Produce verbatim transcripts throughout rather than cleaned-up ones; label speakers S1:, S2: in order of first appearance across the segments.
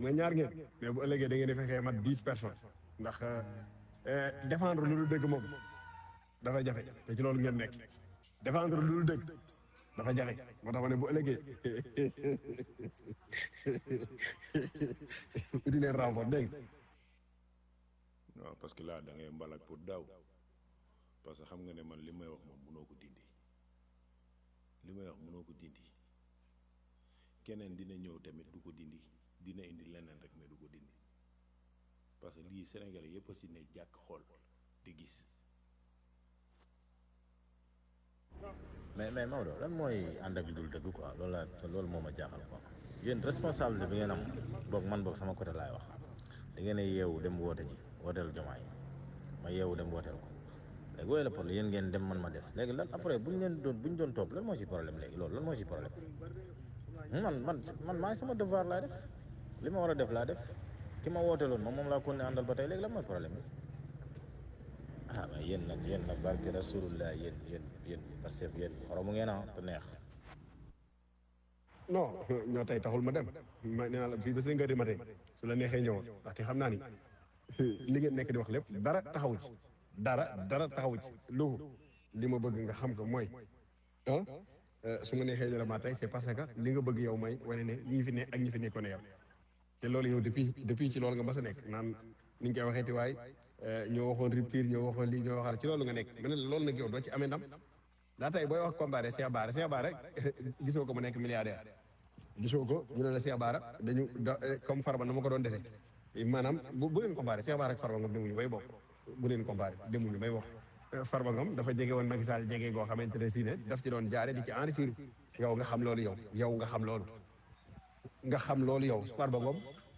S1: nga ñaar ngeen mais bu ëllëgee da ngeen di fexee mat dix personnes ndax défendre lu dul dëgg moom dafa jafe te ci loolu ngeen nekk défendre lu dul dëgg dafa jafe moo tax ma ne bu ëllëgee uti leen renfort dégg nga.
S2: non parce que là da ngay mbalak pour daaw parce que xam nga ne man li may wax moom mënoo ko dindi li may wax mënoo ko dindi keneen dina ñëw tamit du ko dindi dina indi leneen rek mais du ko dindi parce que lii Sénégalais yëpp a si ne jàkk xool di gis.
S3: mais mais Maodo lan mooy ànd ak lu dul dëgg quoi loolu laa loolu moo ma jaaxal quoi yéen responsabilité bi ngeen am boog man boog sama côté laay wax da ngeen a yeewu dem woote ji wooteel Jomaay ma yeewu dem wooteel ko léegi wooyu la problème yéen ngeen dem man ma des léegi lan après bu ñu leen doon bu ñu doon topp lan moo ci problème léegi loolu lan moo ci problème man man man maay sama devoir laa def li ma war a def laa def ki ma wooteeloon moom moom laa ko ne àndal ba tey léegi lan mooy problème bi ah mais yéen nag yéen nag barke rasulullah yéen yéen yéen parce que yéen xoromu ngeen ah te neex.
S1: non ñoo tey taxul ma dem ma nee naa la fii ba seen nga di ma tey su la neexee ñëwoon ndaxte xam naa ni li ngeen nekk di wax lépp dara taxawu ci dara dara taxawu ci lu li ma bëgg nga xam ko mooy ah su ma neexee dara ma tey c'est parce que li nga bëgg yow mooy wane ne ñi fi ne ak ñi fi nekkoon yow te loolu yow depuis depuis ci loolu nga mas a nekk naan ni ñu koy waxeeti waay ñoo waxoon rupture ñoo waxoon lii ñoo waxal ci loolu nga nekk ma ne la loolu nag yow doo ci amee ndam daa tey booy wax comparé Cheikh Bara Cheikh Bara gisoo ko mu nekk milliardaire gisoo ko ñu ne la Cheikh Bara dañu da comme Farba na ma ko doon defee maanaam bu bu leen comparé Cheikh Bara ak Farba Ngom demuñu bay bokk bu leen comparé demuñu bay bokk Farba Ngom dafa jege woon Macky Sall jege goo xamante ne si ne daf ci doon jaare di ci enrichir yow nga xam loolu yow yow nga xam loolu nga xam loolu yow Farba Ngom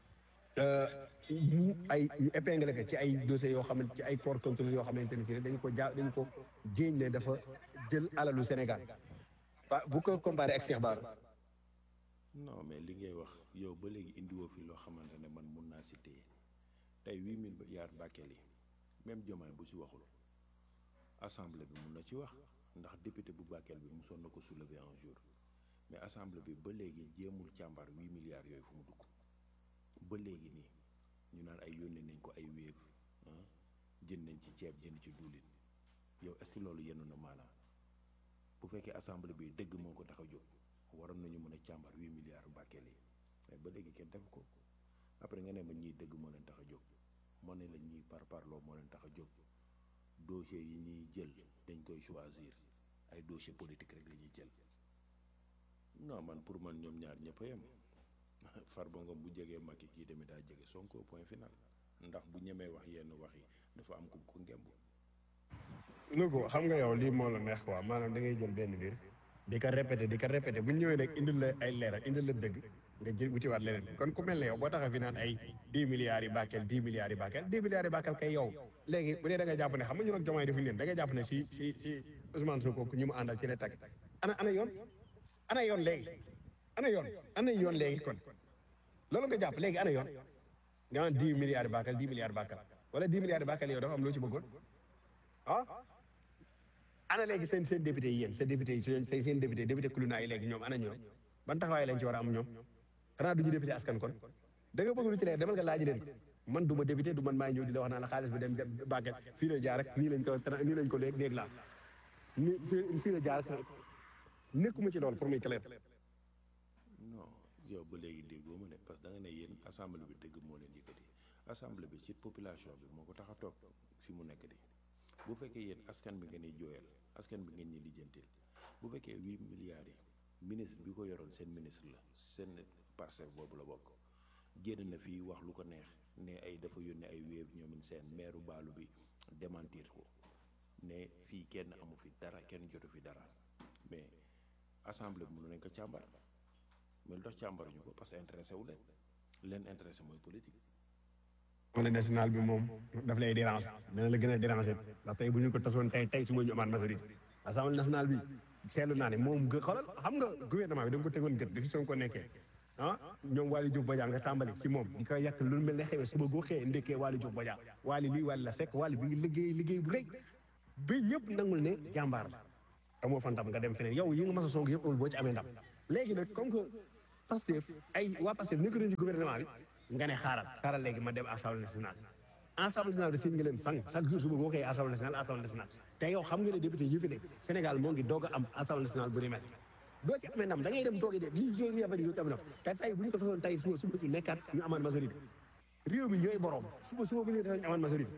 S1: mu ay ñu épinglé ko ci ay dossiers yoo xam ne ci ay port contrôle yoo xamante ne si ne dañu ko jaa dañu ko jéeñ ne dafa jël alalu Sénégal wa bu ko comparé ak Cheikh Bara.
S2: non mais li ngay wax yow ba léegi indiwoo fi loo xamante ne man mun naa si téye tey huit mille milliards Bakel yi même Diomaye bu si waxul assemblée bi mun na ci wax ndax député bu Bakel bi mosoon na ko soulever un jour mais assemblée bi ba léegi jéemul càmbar huit milliards yooyu fu mu dugg ba léegi nii ñu naan ay yónnee nañ ko ay wéev ah jënd nañ ci ceeb jënd ci duulin yow est-ce que loolu yenn na maanaam bu fekkee assemblée bi dëgg moo ko tax a jóg waroon nañu mën a càmbar huit milliards Bakel yi mais ba léegi kenn def ko après nga ne ma ñiy dëgg moo leen tax a jóg moo ne la ñuy par parloo moo leen tax a jóg dossier yi ñuy jël dañ koy choisir ay dossier politique rek la ñuy jël non man pour man ñoom ñaar ñëpp a yem Farba Ngom bu jegee Macky kii tamit daa jege Sonko point final ndax bu ñemee wax yenn wax yi dafa am ku ko ngemb.
S1: lu ko xam nga yow lii moo la neex quoi maanaam da ngay jël benn biir di ko répété di ko répété bu ñu ñëwee nag indil la ay leeral indil la dëgg nga jël wutiwaat leneen kon ku mel ne yow boo taxee fi naan ay dix milliards yi Bakel dix milliards yi Bakel dix milliards yi Bakel kay yow léegi bu dee da nga jàpp ne xam nga ñun ak Diomaye defuñu leen da nga jàpp ne si si si Ousmane Sonko ñu mu àndal ci la tag ana ana yoon ana yoon léegi ana yoon ana yoon léegi kon loolu nga jàpp léegi ana yoon nga naan dix milliards yi Bakel dix milliards Bakel wala dix milliards yi Bakel yow dafa am loo ci bëggoon ah ana léegi seen seen député yi yéen seen député yi seen seen député député kuluna yi léegi ñoom ana ñoom ban taxawaay lañ ci war a am ñoom xanaa du ñu député askan kon da nga bëgg lu ci leer demal nga laaj leen ko man du ma député du man maay ñëw di la wax naa la xaalis bi dem Bakel fii la jaar rek nii lañ ko nii lañ ko léegi léegi laa nii fii la jaar rek nekkuma ci loolu pour muy clair.
S2: non yow ba léegi déggoo ma ne parce que da nga ne yéen assemblée bi dëgg moo leen yëkkati assemblée bi ci population bi moo ko tax a toog fi mu nekk di bu fekkee yéen askan bi ngeen di jooyal askan bi ngeen ñi lijjantil bu fekkee huit milliards yi ministre bi ko yoroon seen ministre la seen parcelle boobu la bokk génn na fii wax lu ko neex ne ay dafa yónnee ay wéev ñoomin seen maire baalu bi démentir ko ne fii kenn amu fi dara kenn jotu fi dara mais assemblée bi mënu nañ ko càmbar mais lu tax càmbaruñu ko parce que intéressé wu leen leen intéressé mooy politique.
S1: assemblée nationale bi moom daf lay déranger dana la gën a déranger ndax tey bu ñu ko tasoon tey tey su ma ñu amaat majorité assemblée nationale bi seetlu naa ne moom nga xoolal xam nga gouvernement bi da nga ko tegoon gët dafi Sonko nekkee ah ñoom Waly Diouf Bodiang nga tàmbali si moom di ko yàq lu mel ne xewee suba goo xëyee ndekkee Waly Diouf Bodiang Waly lii Waly la fekk Waly bi ngi liggéey liggéey bu rëy ba ñëpp nangul ne jàmbaar la amoo fa ndam nga dem feneen yow yi nga mas a song yëpp amul boo ci amee ndam léegi nag comme que Pastef ay waa Pastef nekk nañu ci gouvernement bi nga ne xaaral xaaral léegi ma dem assemblée nationale assemblée nationale de seen nga leen fang chaque jour suba boo koy assemblée nationale assemblée nationale te yow xam nga ne député yi fi nekk Sénégal moo ngi doog a am assemblée nationale bu ni mel doo ci amee ndam da ngay dem toogi de lii ngay yabali doo ci am ndam te tey bu ñu ko sosoon tey suba suba ñu nekkaat ñu amaat majorité réew mi ñooy borom suba suba bu ñu tax ñu amaat majorité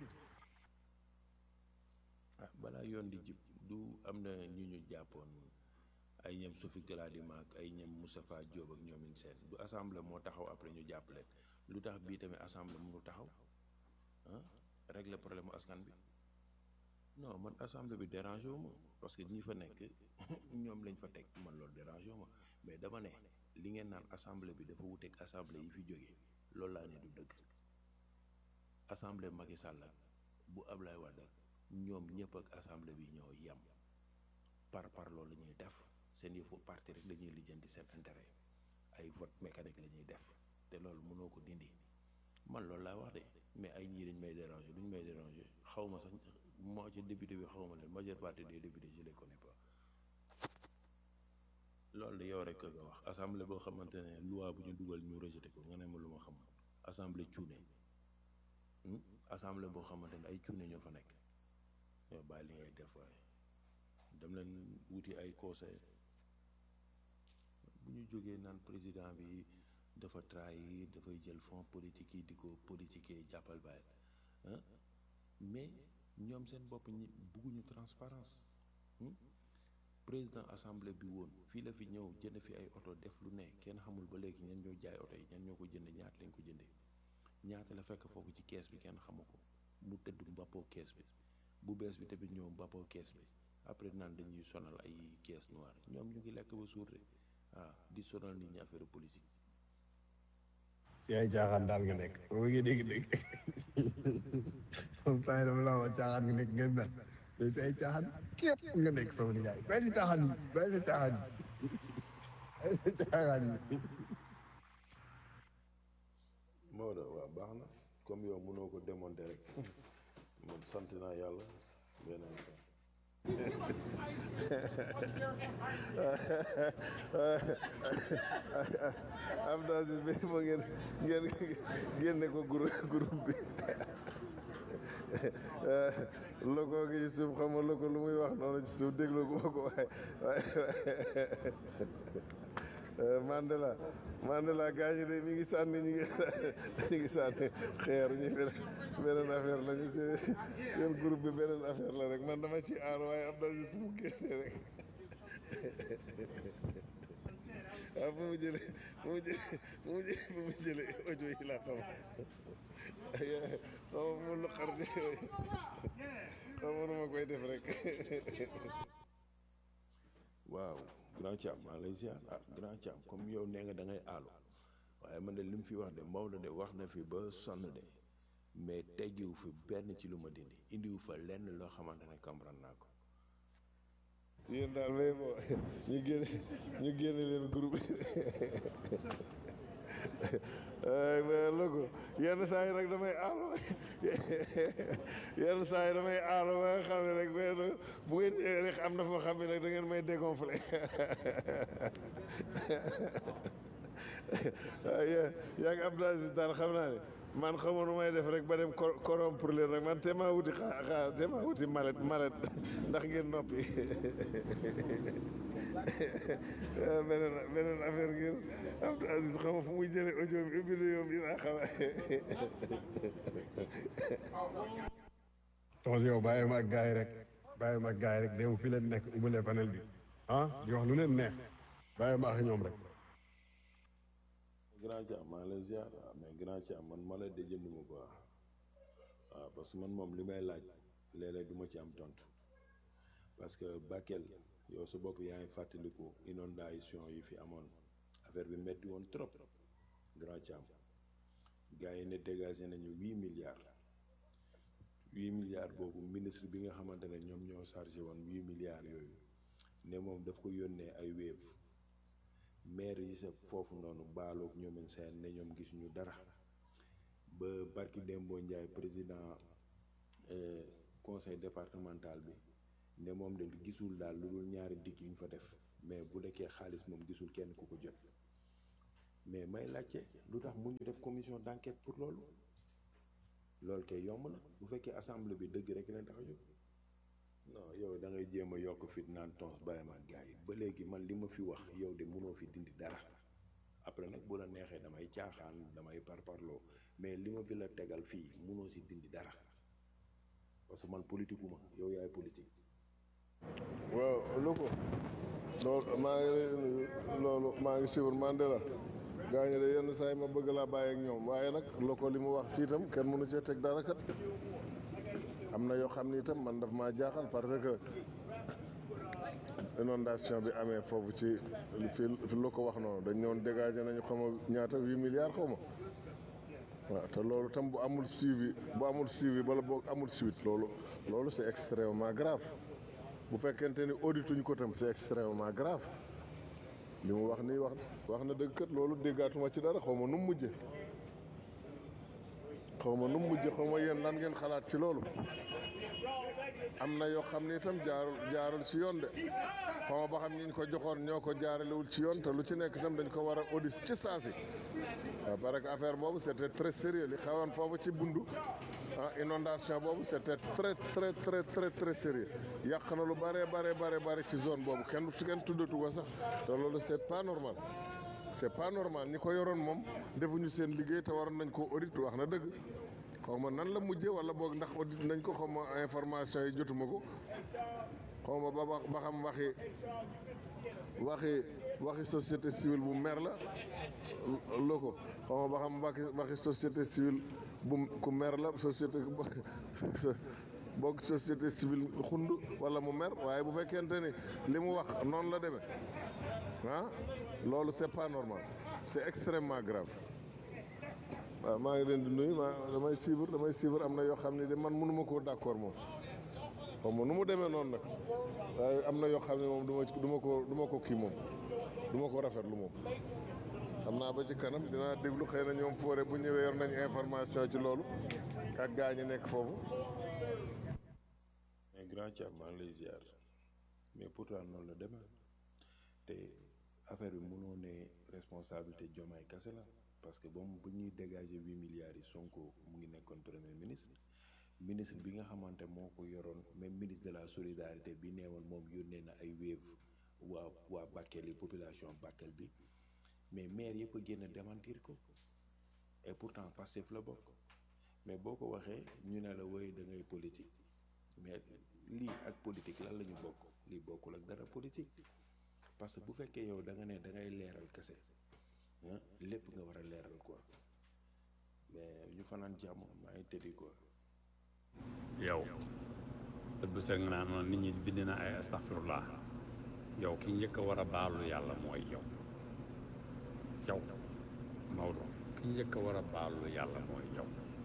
S2: ah balaa yoon di jib du am na ñu ñu jàppoon ay ñoom Sophie Gladima ak ay ñoom Moustapha Diop ak ñoomin seen du assemblée moo taxaw après ñu jàpp leen lu tax bii tamit assemblée mënu taxaw ah régler problème mu askan bi non man assemblée bi dérangé wu ma parce que ñi fa nekk ñoom lañ fa teg man loolu dérangé wu ma mais dama ne li ngeen naan assemblée bi dafa wuteeg assemblée yi fi jógee loolu laa ne du dëgg assemblée Macky Sall bu Ablaye Wade ñoom ñëpp ak assemblée bi ñoo yem par par loolu la ñuy def seen yëfu parti rek la ñuy lijjanti seen intérêt ay vote mécanique la ñuy def te loolu mënoo ko dindi man loolu laa wax de mais ay ñii dañ may déranger duñ may déranger xaw ma sax moo ci député bi xaw ma leen majeure partie des députés je les connais pas loolu de yow rek nga wax assemblée boo xamante ne loi bu ñu dugal ñu rejeté ko nga ne ma lu ma xam assemblée cuune assemblée boo xamante ne ay cuune ñoo fa nekk yow bàyyi li ngay def waaye dem leen wuti ay conseil bu ñu jógee naan président bi dafa trahir dafay jël fonds politique yi di ko politiquer jàppal bàyyi ah mais ñoom seen bopp ñi bugguñu transparence président assemblée bi woon fii la fi ñëw jënd fi ay oto def lu ne kenn xamul ba léegi ñan ñoo jaay oto yi ñan ñoo ko jënd ñaata lañ ko jëndee ñaata la fekk foofu ci kees bi kenn xamu ko mu tëdd mbappoo kees bi bu bees bi tamit ñëw mbappoo kees bi après naan dañuy sonal ay caisse noire ñoom ñu ngi lekk ba suur de ah di sonal nit ñi affaire politique.
S1: si ay caaxaan daal nga nekk boo bëggee dégg-dégg moom temps dama la wax caaxaan nga nekk ngeen mel mais si ay caaxaan képp nga nekk sama nijaay bàyyi si caaxaan yi bàyyi si caaxaan yi bàyyi si caaxaan yi
S2: Maodo waaw baax na comme yow mënoo ko démonter rek man sant naa yàlla beneen sa
S4: Abdou Aziz bi ma ngeen ngeen génne ko groupe groupe bi loko gi ci suuf xam nga loko lu muy wax noonu ci suuf déglu gu ma ko waaye waaye Mandela Mandela gars yi de mi ngi sànni ñu ngi ñu ngi sànni xeer ñu beneen affaire la ñu si seen groupe bi beneen affaire la rek man dama ci aar waaye Abdou Aziz fu mu génne rek waaw fu mu jële fu mu jële fu mu jële fu mu jële audio yi laa xam xaw ma lu xar ci xaw ma nu ma koy def rek
S2: waaw grand Thiam maa lay ziar ah grand Thiam comme yow nee nga da ngay aalu waaye man de li mu fi wax de Maodo de wax na fi ba sonn de mais teggiwu fi benn ci lu ma dindi indiwu fa lenn loo xamante ne comprendre naa ko.
S4: yéen daal mais bon ñu génne ñu génne leen groupe ay mais logo yenn saa yi rek damay aalo yenn saa yi damay aalo ba nga xam ne rek mais bu ngeen ñëwee rek am na foo xam ne rek da ngeen may dégonflé waaw yaa yaa ngi Abdou Aziz daal xam naa ne man xamoon nu may def rek ba dem corrompre leen rek man te maa wuti xaa xaa te maa wuti malet malet ndax ngeen noppi beneen beneen affaire ngeen Abdou Aziz xam nga fu muy jëlee audio bi ubbi la yoom dinaa xam
S1: tos yow bàyyi ma ak gars yi rek bàyyi ma ak gars yi rek déw fi leen nekk ubbalee panel bi ah di wax lu leen neex bàyyi ma ak ñoom rek
S2: grand Thiam maa ngi lay ziar waaw mais grand Thiam man ma lay de jënduma quoi waaw parce que man moom li may laaj léeg-léeg du ma ci am tontu parce que Bakel yow sa bopp yaa ngi fàttaliku inondation yi fi amoon affaire bi metti woon trop grand Thiam gars yi ne dégagé nañu huit milliards huit milliards boobu ministre bi nga xamante ne ñoom ñoo chargé woon huit milliards yooyu ne moom daf ko yónnee ay wéef maire yi sa foofu noonu baaloog ñoomen seen ne ñoom gisuñu dara ba barki Dembo Ndiaye président conseil départemental bi ne moom de gisul daal lu dul ñaari digg yu ñu fa def mais bu dekkee xaalis moom gisul kenn ku ko jot mais may laajte lu tax mu ñu def commission d'enquête pour loolu loolu kay yomb na bu fekkee assemblée bi dëgg rek leen tax a jóg non yow da ngay jéem a yokk fit naan tons bàyyi ma gars yi ba léegi man li ma fi wax yow de mënoo fi dindi dara après nag bu la neexee damay caaxaan damay parparloo mais li ma fi la tegal fii mënoo si dindi dara parce que man politique uma yow yaay politique.
S4: waaw lu ko loolu maa ngi loolu maa ngi suivre Mandela gaañu de yenn saa yi ma bëgg laa bàyyi ak ñoom waaye nag lu ko li mu wax fii itam kenn mënu cee teg dara kat am na yoo xam ni itam man daf maa jaaxal parce que inondation bi amee foofu ci fi fi lu ko wax noonu dañ ñëwoon dégagé nañu xaw ma ñaata huit milliards xaw ma waaw te loolu tam bu amul suivi bu amul suivi bala boog amul suite loolu loolu c'est extrêmement grave bu fekkente ni audituñ ko tam c'est extrêmement grave li mu wax nii wax wax na dëgg kat loolu déggaatuma ci dara xaw ma nu mu mujje xaw ma nu mu mujje xaw ma yéen lan ngeen xalaat ci loolu am na yoo xam ni itam jaarul jaarul ci yoon de xaw ma ba xam ñi ñu ko joxoon ñoo ko jaaralewul ci yoon te lu ci nekk itam dañ ko war a audit ci saasi waaw parce que affaire boobu c'était très sérieux li xewoon foofu ci bundu ah inondation boobu c'était très très très très très sérieux yàq na lu bare bare bare bare ci zone boobu kenn kenn tuddatu ko sax te loolu c'est pas normal c'est pas normal ñi ko yoroon moom defuñu seen liggéey te waroon nañ koo audit wax na dëgg xaw ma nan la mujjee wala boog ndax audit nañ ko xaw ma information yi jotuma ko xaw ma ba ba xam waxi waxi waxi société civile bu mer la loo ko xaw ma ba xam waxi waxi société civile bu ku mer la société boog société civile xund wala mu mer waaye bu fekkente ni li mu wax noonu la demee ah loolu c'est pas normal c'est extrêmement grave waaw maa ngi leen di nuyu maa damay suivre damay suivre am na yoo xam ne de man mënuma koo d'accord moom xaw ma nu mu demee noonu nag waaye am na yoo xam ne moom du ma du ma ko du ma ko kii moom du ma ko rafetlu moom xam naa ba ci kanam dinaa déglu xëy na ñoom foore bu ñëwee yor nañu information ci loolu ak gaa ñi nekk foofu.
S2: mais grand Thiam maa ngi lay ziar mais pourtant noonu la demee te affaire bi mënoo ne responsabilité Diomaye kese la parce que ba mu bu ñuy dégager huit milliards yi Sonko mu ngi nekkoon premier ministre ministre bi nga xamante moo ko yoroon même ministre de la solidarité bi neewoon moom yónnee na ay wéev waa waa Bakel yi population Bakel bi mais maire yëpp a génn démentir ko et pourtant Pastef la bokk mais boo ko waxee ñu ne la woy da ngay politique mais lii ak politique lan la ñu bokk lii bokkul ak dara politique parce que bu fekkee yow da nga ne da ngay leeral kese ah lépp nga war a leeral quoi mais ñu fanaan jàmm maa ngi tëddi quoi.
S5: yow bët bu sëg nga naan noonu nit ñi bind na ay astaghfirullah yow ki njëkk a war a baalu yàlla mooy yow yow Maodo ki njëkk a war a baalu yàlla mooy yow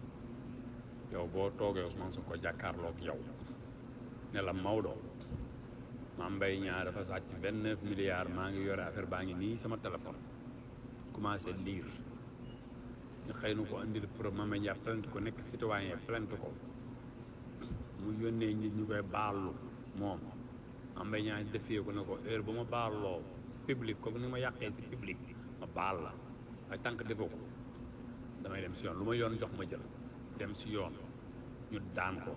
S5: yow boo toogee Ousmane Sonko jàkkaarloog yow ne la Maodo Mame Mbaye Niang dafa sàcc vingt-neuf milliards maa ngi yore affaire baa ngi nii sama téléphone commencé lire ñu xëy na ko andil pour Mame Mbaye Niang plainte ko nekk citoyen plainte ko mu yónnee nit ñu koy baalu moom Mame Mbaye Niang defee ko ne ko heure ba ma baaloo public comme ni ma yàqee si public ma baal la ay tànk defoo ko damay dem si yoon lu ma yoon jox ma jël dem si yoon ñu daan ko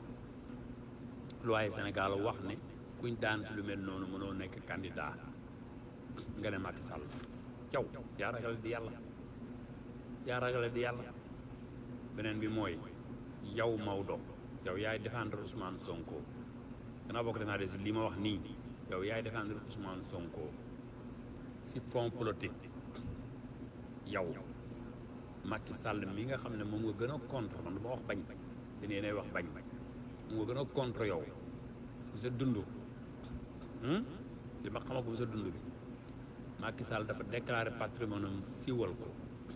S5: loi Sénégal wax ne kuñ daan si lu mel noonu mënoo nekk candidat nga ne Macky Sall caw yaa ragal di yàlla yaa ragal di yàlla beneen bi mooy yow Maodo yow yaay défendre Ousmane Sonko danaa bokk défendre si li ma wax nii yow yaay défendre Ousmane Sonko si fond politique yow Macky Sall mi nga xam ne moom nga gën a contre man dama wax bañ te nee nay wax bañ moom nga gën a contre yow si sa dund si ma xamagum sa dund bi Macky Sall dafa déclaré patrimoine am siiwal ko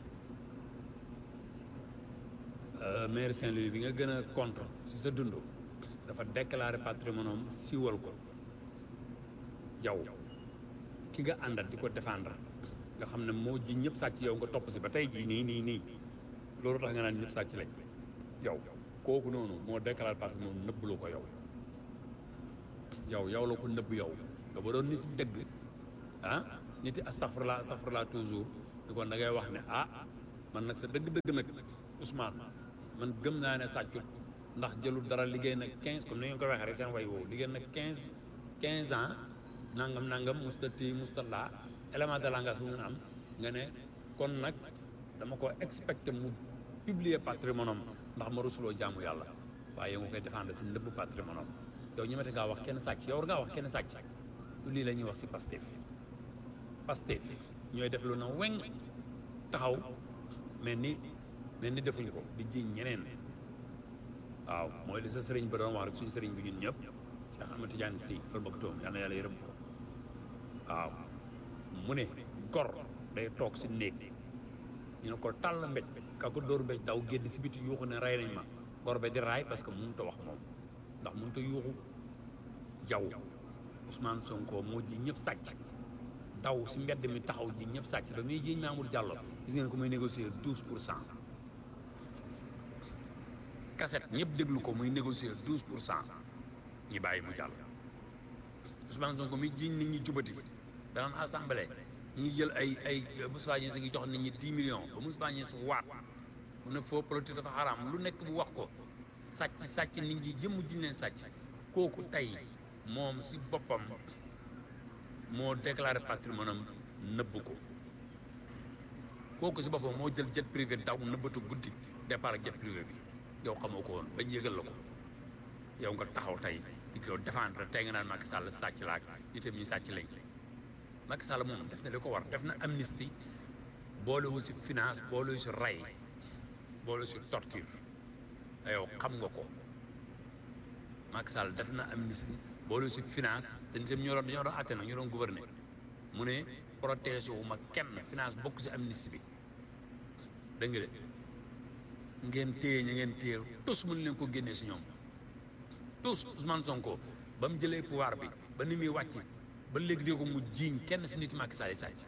S5: maire Saint-Louis bi nga gën a contre si sa dund dafa déclaré patrimoine am siiwal ko yow ki nga àndat di ko défendre nga xam ne moo ji ñëpp sàcc yow nga topp si ba tey jii nii nii nii loolu tax nga naan ñëpp sàcc lañ yow kooku noonu moo déclaré patrimoine am nëbb lu ko yow yow yow la ko nëbb yow nga ba doon nit dëgg ah nit yi astaghfirullah astaghfirullah toujours di kon da ngay wax ne ah man nag sa dëgg-dëgg nag Ousmane man gëm naa ne sàccut ndax jëlul dara liggéey na quinze comme ni ngeen ko waxee rek seen way woowu liggéey na quinze quinze ans nangam nangam musta tii musta laa élément de langage bu ngeen am nga ne kon nag dama ko expecté mu publier patrimoine am ndax ma rusuloo jaamu yàlla waaye yow nga koy défendre si ndëbb patrimoine am yow ñemete ngaa wax kenn sàcc yow war ngaa wax kenn sàcc lii la ñuy wax si Pastef Pastef ñooy def lu na weng taxaw mais ni mais ni defuñu ko di jiiñ ñeneen waaw mooy li sa sëriñ ba doon wax rek suñu sëriñ bi ñun ñëpp Cheikh Ahmed Tidiane Sy loolu bëgg toom yal na yàlla yërëm ko waaw mu ne gor day toog si néeg ñu ne ko tàll mbéj ka ko dóor mbéj daw génn si biti yuuxu ne rey nañ ma gor be di raay parce que mënut a wax moom ndax mënut a yuuxu yow Ousmane Sonko moo ji ñëpp sàcc daw si mbedd mi taxaw ji ñëpp sàcc ba muy jiiñ Mamour Diallo gis ngeen ko muy négocier douze pour cent cassette ñëpp déglu ko muy négocier douze pour cent ñu bàyyi mu jàll Ousmane Sonko muy jiiñ nit ñi jubati danaan assemblée ñi ngi jël ay ay Moustapha Niasse ngi jox nit ñi dix millions ba Moustapha Niasse waat mu ne faux politique dafa xaraam lu nekk bu wax ko sàcc sàcc nit ñi jëmm jiñ leen sàcc kooku tey moom si boppam moo déclaré patrimoine am nëbb ko kooku si boppam moo jël jet privé daw nëbbatu guddi départ ak jet privé bi yow xamoo ko woon bañ yëgal la ko yow nga taxaw tey di ko défendre tey nga naan Macky Sall sàcc laak itam ñi sàcc lañ Macky Sall moom def na li ko war def na amnistie boolewu si finance boolewu si rey boolewu si torture yow xam nga ko Macky Sall def na amnistie boolewu si finance dañ tam ñoo doon dañoo doon àtte nag ñu doon gouverner mu ne protéger wu ma kenn finance bokk si amnistie bi dégg nga de ngeen téye ña ngeen téye tous mën leen ko génnee si ñoom tous Ousmane Sonko ba mu jëlee pouvoir bi ba ni muy wàcc ba léegi dee ko mu jiiñ kenn si nit Macky Sall yi sàcc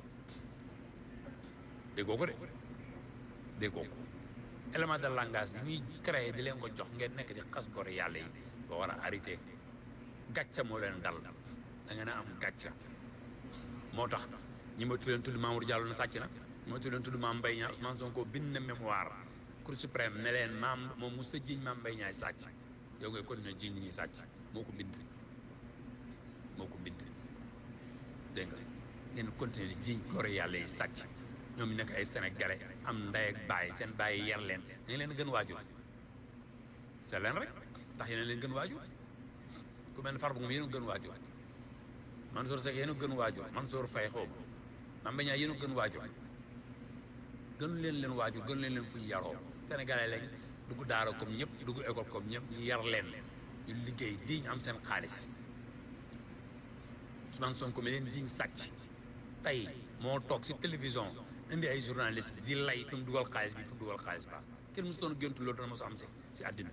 S5: déggoo ko de déggoo ko élément de langage yi ñuy créé di leen ko jox ngeen nekk di xas gor yàlla yi ba war a arrêté gàcca moo leen dal da ngeen a am gàcca moo tax ñi ma tudd tudd Mamour Diallo na sàcc na ñi ma tudd tudd Mame Mbaye Niang Ousmane Sonko bind na mémoire Cour suprême ne leen maam moom mos ta jiiñ Mame Mbaye Niang sàcc yow ngay continuer jiiñ ñi sàcc moo ko bind moo ko bind dégg nga ngeen continuer di jiiñ góor yàlla yi sàcc ñoom ñu nekk ay sénégalais am ndey ak baay seen baay yar leen dañ leen gën waajur c'est leen rek ndax yéen leen gën waajur ku mel ne Farba Ngom yéen a gën waajur Mansour Seck yéen a gën waajur Mansour Faye xaw ma Mame Mbaye Niang yéen a gën waajur gënu leen leen waajur gënu leen leen fu ñu yaroo sénégalais lañ dugg daara comme ñëpp dugg école comme ñëpp ñu yar leen ñu liggéey di ñu am seen xaalis Ousmane Sonko mi leen jiñ sàcc tey moo toog si télévision indi ay journaliste di lay fi mu dugal xaalis bi fi mu dugal xaalis ba kenn mosu doon géntu loolu dana mos am si si àddina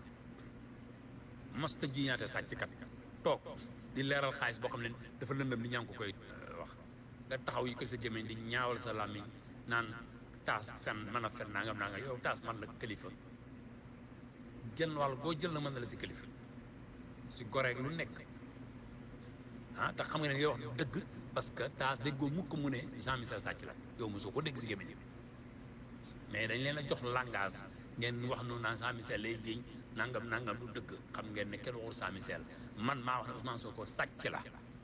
S5: mos ta jiñaate sàcc kat toog di leeral xaalis boo xam ne dafa lëndëm ni ñaa ngi ko koy wax nga taxaw yi ko sa gémmiñ di ñaawal sa làmmiñ naan taas fen mën a fen nangam nangam yow taas man la kilifa genn wàll boo jël na mën na la si kilifa si goreeg lu nekk ah te xam nga ne yow wax dëgg parce que taas déggoo mukk mu ne Jean Michel sàcc la yow mosoo ko dégg si gémmiñ mais dañ leen a jox langage ngeen wax noonu naan Jean Michel lay jiñ nangam nangam du dëgg xam ngeen ne kenn waxul Jean Michel man maa wax ne Ousmane Sonko sàcc la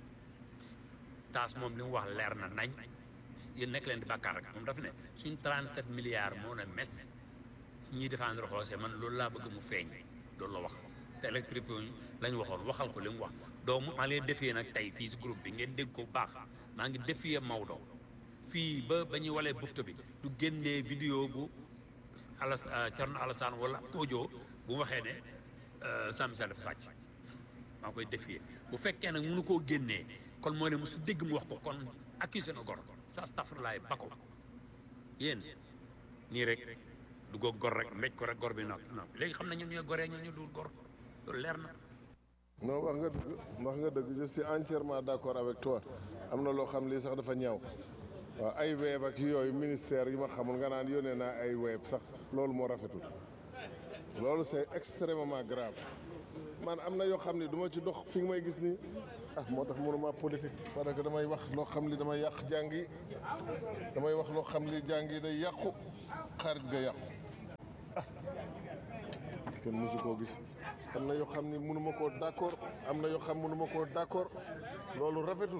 S5: taas moom li mu wax leer na nañ yéen nekk leen di bàkkaar rek moom daf ne suñ trente-sept milliards moo ne mes ñiy défendre xoosee man loolu laa bëgg mu feeñ loolu la wax te électrifié lañ waxoon waxal ko li mu wax donc maa leen defee nag tey fii si groupe bi ngeen dégg ko bu baax maa ngi defee Maodo fii ba ba ñuy walee bufta bi du génnee vidéo bu Alas Thierno Alassane wala Kojo bu waxee ne Jean Michel dafa sàcc maa koy defee bu fekkee nag mënu koo génnee kon moo ne mosu dégg mu wax ko kon accusé na gor sa astafurlaay ba ko yéen nii rek du ko gor rek mbéj ko rek gor bi nag non léegi xam na ñoom ñooy goree ñoom ñu dul gor loolu leer na.
S4: non wax nga dëgg wax nga dëgg je suis entièrement d'accord avec toi am na loo xam lii sax dafa ñaaw waaw ay weeb ak yooyu ministère yi ma xamul nga naan yónnee naa ay weeb sax loolu moo rafetul loolu c'est extrêmement grave man am na yoo xam ne du ma ci dox fi nga may gis nii ah moo tax mënuma politique parce que damay wax loo xam li damay yàq jàng yi damay wax loo xam li jàng yi day yàqu xarit ga yàqu kenn mësu koo gis am na yoo xam ni mënuma koo d'accord am na yoo xam mënuma koo d'accord loolu rafetul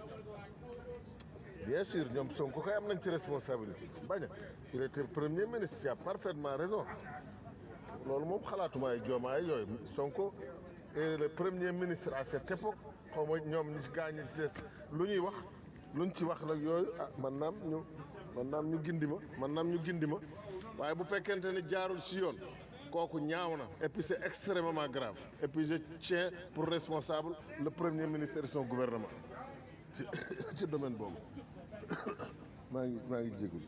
S4: bien sûr ñoom Sonko kay am nañ ci responsabilité bañ a il était premier ministre tu as parfaitement raison loolu moom xalaatuma ay Diomaye yooyu Sonko est le premier ministre à cette époque xaw ma ñoom ñi ci gaañ ci des lu ñuy wax luñ ci wax nag yooyu ah man naam ñu man naam ñu gindi ma man naam ñu gindi ma waaye bu fekkente ne jaarul ci yoon kooku ñaaw na et puis c'est extrêmement grave et puis je tiens pour responsable le premier ministre de son gouvernement ci ci domaine boobu maa ngi maa ngi jégul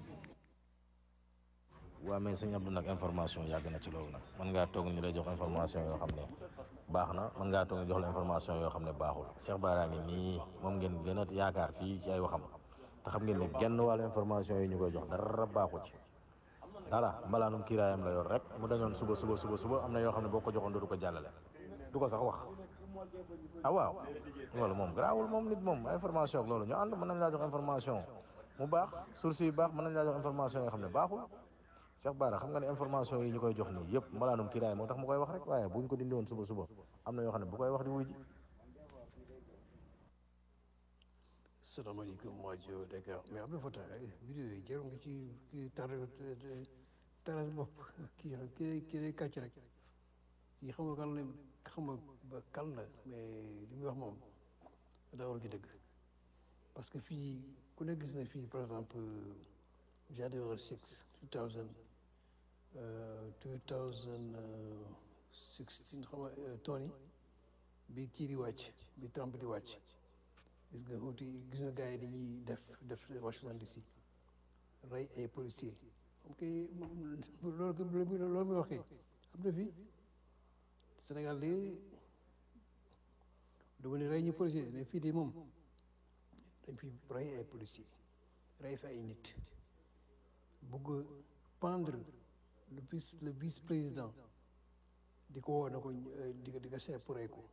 S3: waa mais sëñ Abdou nag information yàgg na ci loolu nag mën ngaa toog ñu lay jox information yoo xam ne baax na mën ngaa toog ñu jox la information yoo xam ne baaxul Cheikh Bara ngi nii moom ngeen gën a yaakaar fii ci ay waxam te xam ngeen ne genn wàllu information yi ñu koy jox dara baaxu ci dara mbalaanum kiiraayam la yor rek mu dañoon suba suba suba suba am na yoo xam ne boo ko joxoon du ko jàllale du ko sax wax ah waaw loolu moom garaawul moom nit moom information ak loolu ñu ànd mën nañ laa jox information mu baax source yi baax mën nañ laa jox information yoo xam ne baaxul Cheikh Bara xam nga ne information yi ñu koy jox nii yëpp mbalaanum kiiraay moo tax mu koy wax rek waaye bu ñu ko dindi woon suba suba am na yoo xam ne bu koy wax di wuy ji.
S6: salaamaaleykum waa Joe Dakar mais am na fa tax vidéo yi jarul nga ci kii tar taras bopp kii kii kii day kàcc rek kii xam nga kan la xam nga ba kan la mais li muy wax moom daa war ci dëgg parce que fii ku ne gis na fii par exemple January six two thousand two thousand sixteen xam nga Tony bi kii di wàcc bi Trump di wàcc gis nga xuuti gis nga gars yi dañuy def def Washington D C rey ay policiers ok loolu loolu muy waxee am na fi Sénégal de du ma ne rey ñu policiers mais fii de moom dañ fi rey ay policiers rey fa ay nit bugg pendre le vice le vice président di ko woo na ko di ko di ko seet pour rey ko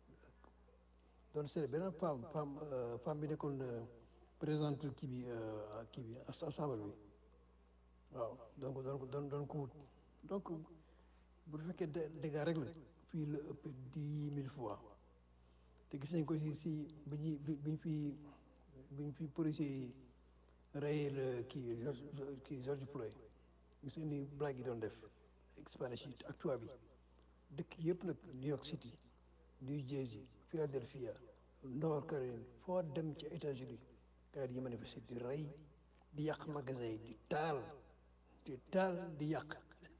S6: donc c'est beneen femme femme femme bi nekkoon présente kii bi kii bi assemblée bi waaw donc donc doon doon ko wut donc bu fekkee dégâts rek la fii la ëpp dix mille fois te gis nañ ko si si bi ñu bi ñu fi bi ñu fi policier yi rey le kii kii George Floyd gis nga ni blague yi doon def Spanish yi ak tubaab bi dëkk yëpp nag New York City New Jersey Philadelphia North Carolina foo dem ci États-Unis gars yi manifester di rey di yàq magasin yi di taal di taal di yàq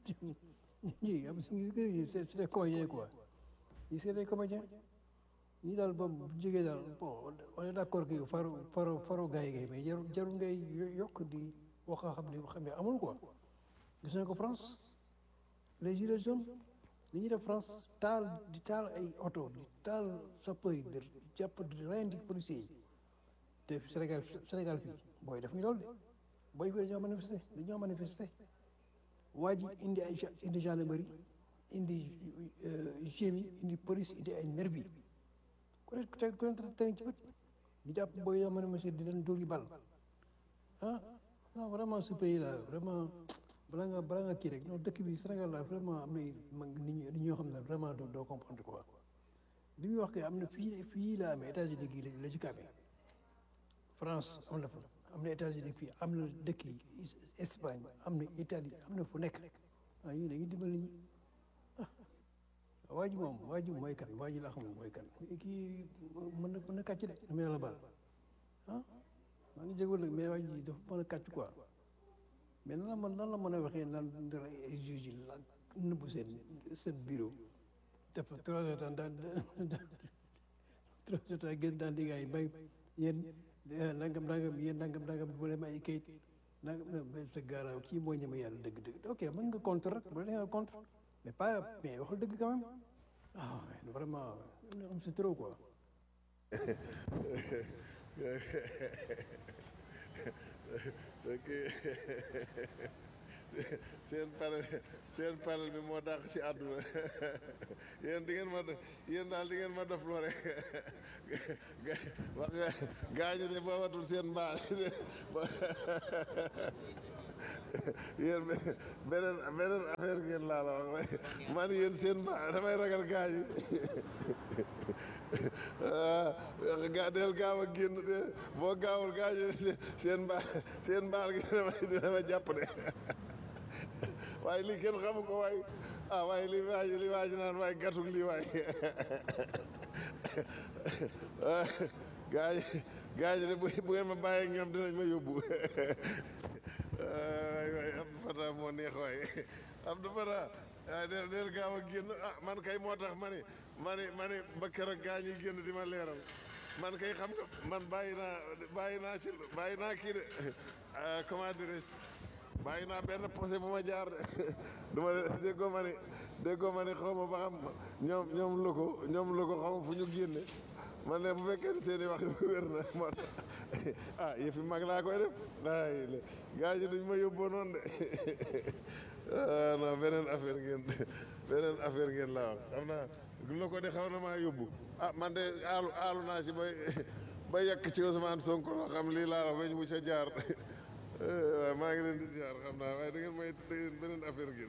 S6: ñii am si c'est des comédiens quoi ñii c'est des comédiens ñii daal ba bu jógee daal bon on est d'accord que faru faru faru gars yi ngay mais jarul jarul ngay yokk di wax nga xam ne xam ne amul quoi gis nañ ko France les gilets jaunes li ñuy def France taal di taal ay oto di taal sapeur yi di jàpp di reyandi policiers yi te Sénégal Sénégal fii booy def ñu loolu de booy fii dañoo manifester dañoo manifester waa ji indi ay indi gendarmerie indi G M I indi police indi ay nervi ku ne te ku ne te ci bët di jàpp booy yoo manifester di leen dóor yi bal ah non vraiment ce pays là vraiment balaa nga balaa nga kii rek non dëkk bi Sénégal la vraiment am na nit ñi nit ñoo xam ne vraiment doo doo comprendre quoi li muy wax que am na fii fii la amee États-Unis gi la ci kaamee France am na fa am na États-Unis fii am na dëkk yi Espagne am na Italie am na fu nekk ah ñu dañuy dimbali ñu ah waa ji moom waa ji mooy kan waa ji laa xamul mooy kan kii mën na mën na kàcc de dama yàlla baal ah maa ngi jégalu nag mais waa ji dafa mën a kàcc quoi. mais nan la mën nan la mën a waxee naan dara ay juge yi la nëbbu seen seen bureau def trois heures temps daan trois heures temps gën daan di gars yi bay yéen nangam nangam yéen nangam nangam bu leen ay kayit nangam mais sa garaaw kii moo ñeme yàlla dëgg dëgg ok mën nga contre rek bu la nga contre mais pas mais waxal dëgg quand même ah vraiment c'est trop quoi.
S4: ok seen panel seen panel bi moo dàq ci àdduna yéen di ngeen ma def yéen daal di ngeen ma def loo rek wax nga gaañu ne boo watul seen mbaal yéen be- beneen beneen affaire ngeen laa la wax man yéen seen ba damay ragal gaañ yi gaa del gaaw a génn de boo gaawul gaañ yi seen mbaal seen mbaal gi dama dina ma jàpp de waaye lii kenn xamu ko waay ah waaye li waaj li waaj naan waaye gàttug lii waay gaañ gaañ de bu bu ngeen ma bàyyee ñoom dinañ ma yóbbu waay waay Abdou Fatah moo neex waay Abdou Fatah ah del del gaaw a génn ah man kay moo tax ma ni ma ni ma ni ba keroog gaañ yi génn di ma leeral man kay xam nga man bàyyi naa bàyyi naa ci bàyyi naa kii de comment dirais-je bàyyi naa benn posé bu ma jaar de du ma déggoo ma ni déggoo ma ni xaw ma ba xam ñoom ñoom lu ko ñoom lu ko xaw ma fu ñu génne man ne bu fekkee ne seen i wax yu wér na moo tax ah yëfi mag laa koy def ay gars yi duñ ma yóbboo noonu de ah non beneen affaire ngeen beneen affaire ngeen laa wax xam naa lu ko de xaw na maa yóbbu ah man de aalu aalu naa ci bay ba yekk ci Ousmane Sonko loo xam lii laa wax bañ mu sa jaar waaw maa ngi leen di ziar xam naa waaye da ngeen may da ngeen beneen affaire ngeen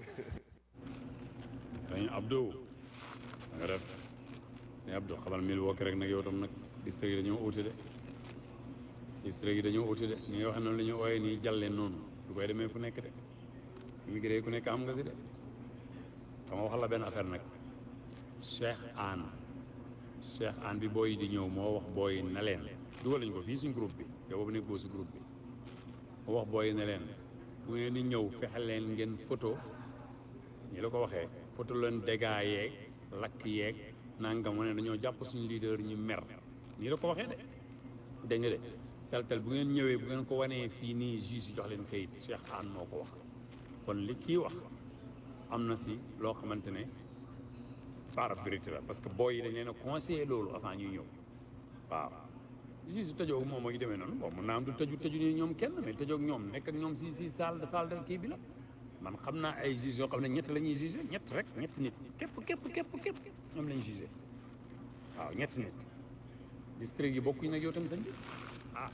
S5: dañu Abdou da nga def ne Abdou xamal mil wokki rek nag yow tam nag district yi dañoo uuti de district yi dañoo uuti de ni nga wax noonu la ñu ooyee nii jàlleen noonu du koy demee fu nekk de immigré ku nekk am nga si de xam nga wax la benn affaire nag Cheikh Anne Cheikh Anne bi booy di ñëw moo wax booy na leen dugal nañu ko fii suñ groupe bi yow boobu nekk boo si groupe bi moo wax booy ne leen bu ngeen di ñëw fexe leen ngeen photo ñi la ko waxee photo leen dégâts yeeg lakk yeeg nangam wane dañoo jàpp suñu leader ñu mer nii la ko waxee de dégg nga de tel tel bu ngeen ñëwee bu ngeen ko wanee fii nii juge jox leen kayit Cheikh Anne moo ko wax kon li kii wax am na si loo xamante ne par vérité la parce que booy yi dañ leen a conseillé loolu avant ñuy ñëw waaw juge su tëjoo moom moo ngi demee noonu bon mun naa am du tëju tëju nii ñoom kenn mais tëjoog ñoom nekk ak ñoom si si salle de salle de kii bi la man xam naa ay juge yoo xam ne ñett la ñuy jugé ñett rek ñett nit képp képp képp képp ñoom lañ jugé waaw ñett nit district yi bokkuñ nag yow tam sëñ bi ah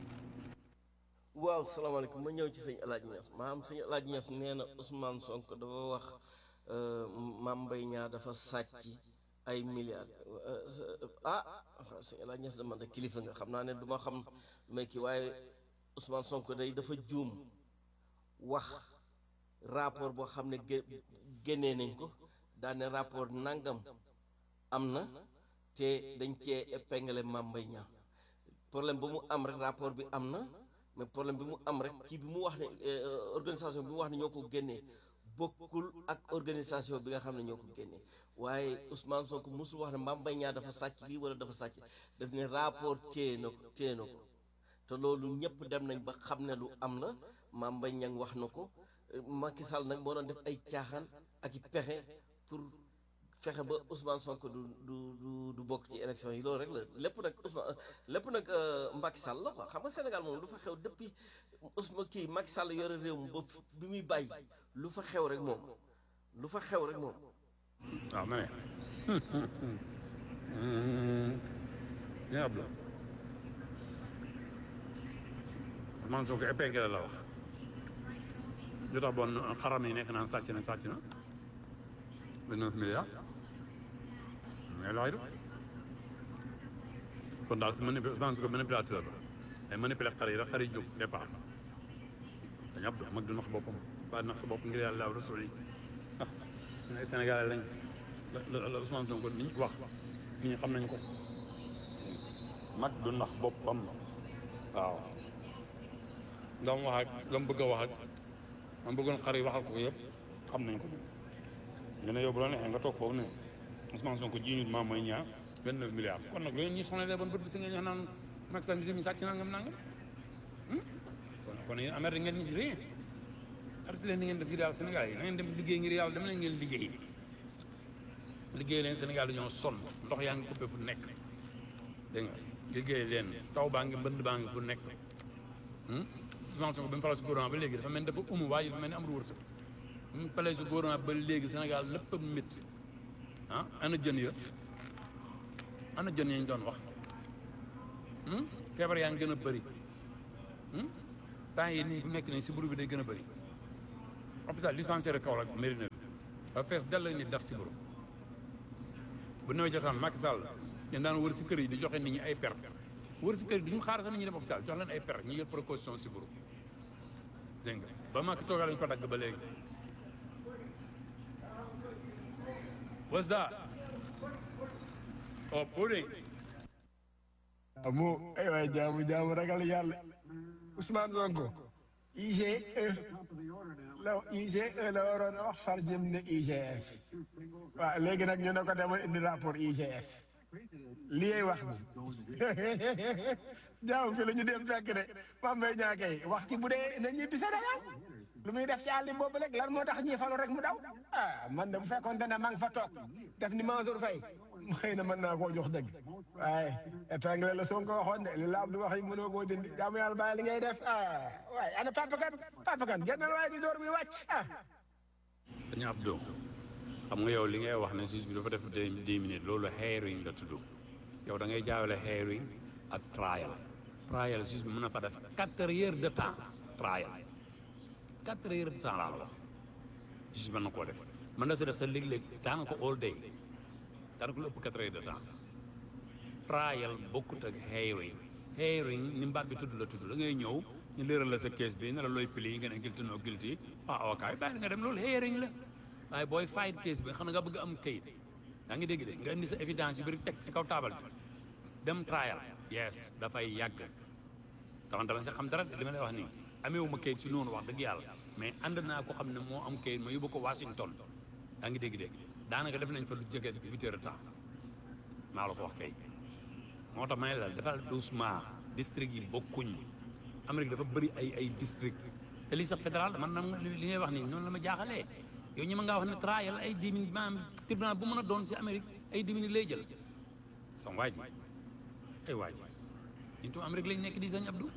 S7: waaw salaamaaleykum ma ñëw ci sëñ El Hadj Niass maanaam sëñ El Hadj Niass nee na Ousmane Sonko dafa wax Mame Mbaye Niang dafa sàcc ay milliards ah sëñ El Hadj Niass dama de kilifa nga xam naa ne du ma xam mais kii waaye Ousmane Sonko day dafa juum wax rapport boo xam ne gé génnee nañ ko daane rapport nangam am na te dañ cee épinglé Mame Mbaye Niang problème ba mu am rek rapport bi am na mais problème bi mu am rek kii bi mu wax ne organisation bi mu wax ne ñoo ko génnee bokkul ak organisation bi nga xam ne ñoo ko génnee waaye Ousmane Sonko mosul wax ne Mame Mbaye Niang dafa sàcc lii wala dafa sàcc daf ne rapport téye na ko téye na ko te loolu ñëpp dem nañ ba xam ne lu am la Mame Mbaye Niang wax na ko Macky Sall nag moo doon def ay caaxaan ak i pexe pour fexe ba Ousmane Sonko du du du du bokk ci élection yi loolu rek la lépp nag Ousmane lépp nag Macky Sall la quoi xam nga Sénégal moom lu fa xew depuis Ousmane kii Macky Sall yore réew mi ba bi muy bàyyi lu fa xew rek moom lu fa xew rek moom.
S5: waaw ma ne ñaa Abdou Ousmane Sonko épinglé la wax lu tax bon xaram yi nekk naan sàcc na sàcc na vingt-neuf milliards mais looy def kon daal si manip Ousmane Sonko manipulateur la ay manipulé xar yi rek xar yi jóg départ dañu Abdou mag du nax boppam ba nax sa bopp ngir yàlla laaw rasul yi ah ay Sénégalais lañ la la Ousmane Sonko ni wax nit ñi xam nañ ko mag du nax boppam waaw la mu wax ak la mu bëgg a wax ak man bëggoon xar yi waxal ko yëpp xam nañ ko ñu ne yow bu la neexee nga toog foofu ne Ousmane Sonko ji ñu Mame Mbaye Niang vingt-neuf milliards kon nag loolu ñuy soxla bon bët bi si nga ñax naan Macky Sall mi sàcc nangam nangam kon kon yéen Amérique ngeen ñu si rien arrêté leen ni ngeen def ngir yàlla Sénégal yi na ngeen dem liggéey ngir yàlla dem leen ngeen liggéey liggéey leen Sénégal dañoo sonn ndox yaa ngi coupé fu nekk dégg nga liggéey leen taw baa ngi mbënd baa ngi fu nekk Ousmane Sonko bi mu faral si gouvernement ba léegi dafa mel ni dafa umu waaye dafa mel ni amul wërsëg mu pale si gouvernement ba léegi Sénégal lépp a métti ah ana jën ya ana jën ya ñu doon wax feebar yaa ngi gën a bëri temps yi nii fu nekk nii si buru bi day gën a bëri hôpital dispensaire Kaolack Médina bi ba fees dell la nit ndax sibiru bu nawet jotaan Macky Sall dañ daan wër si kër yi di joxe nit ñi ay per wër si kër yi du ñu xaar sax nit ñi dem hôpital jox leen ay per ñu jël précaution sibiru dégg nga ba Macky toogaa lañu ko dagg ba léegi what's that oh pudding
S1: amu ay waay jaamu jaamu ragal yàlla Ousmane Sonko I G E la I G E la waroon a wax far jëm ne I G F waaw léegi nag ñu ne ko demal indi rapport I G F lii wax ni jaamu fi la ñu dem fekk de Mame Mbaye Niang kay wax ci bu dee na ñibbi Sénégal lu muy def ci àll boobu rek lan moo tax ñii falu rek mu daw ah man de bu fekkoon ne maa ngi fa toog def ni Mansour Faye xëy na mën naa koo jox dëgg waaye épingle la Sonko waxoon de li la Abdou wax yi mënoo koo dindi jaamu yàlla bàyyi li ngay def ah waaye ana Papa Kane Papa Kane génnal waaye di door muy wàcc ah.
S5: sëñ Abdou xam nga yow li ngay wax ne siis bi dafa def dix minutes loolu hearing la tudd yow da ngay jaawale hearing ak trial trial siis bi mën na fa def quatre heures de temps trial quatre heures de temps laa la wax siis mën na koo def mën na si def sa léeg-léeg taan ko all day taan ko lu ëpp quatre heures de temps trial bokkut ak hearing hearing ni mbaat bi tudd la tudd da ngay ñëw ñu leeral la sa case bi ne la looy pili nga ne guilty no guilty ah ok bàyyi nga dem loolu hearing la waaye booy fight case bi xam na nga bëgg am kayit yaa ngi dégg de nga indi sa évidence yu bëri teg si kaw taabal bi dem trial yes dafay yàgg dama dama si xam dara li ma lay wax nii ameewu ma kayit si noonu wax dëgg yàlla mais ànd naa ko xam ne moo am kayit ma yóbbu ko Washington yaa ngi dégg de daanaka def nañ fa lu jege huit heures de temps maa la ko wax kay moo tax may la defal doucement district yi bokkuñ Amérique dafa bëri ay ay district te lii sax fédéral man na li ngay wax nii noonu la ma jaaxalee yow ñi ma ngaa wax ne trial ay dix minutes maanaam tribunal bu mën a doon si Amérique ay dix minutes lay jël sam waay ji ay waay ji ñun tam Amérique lañ nekk di sañ Abdou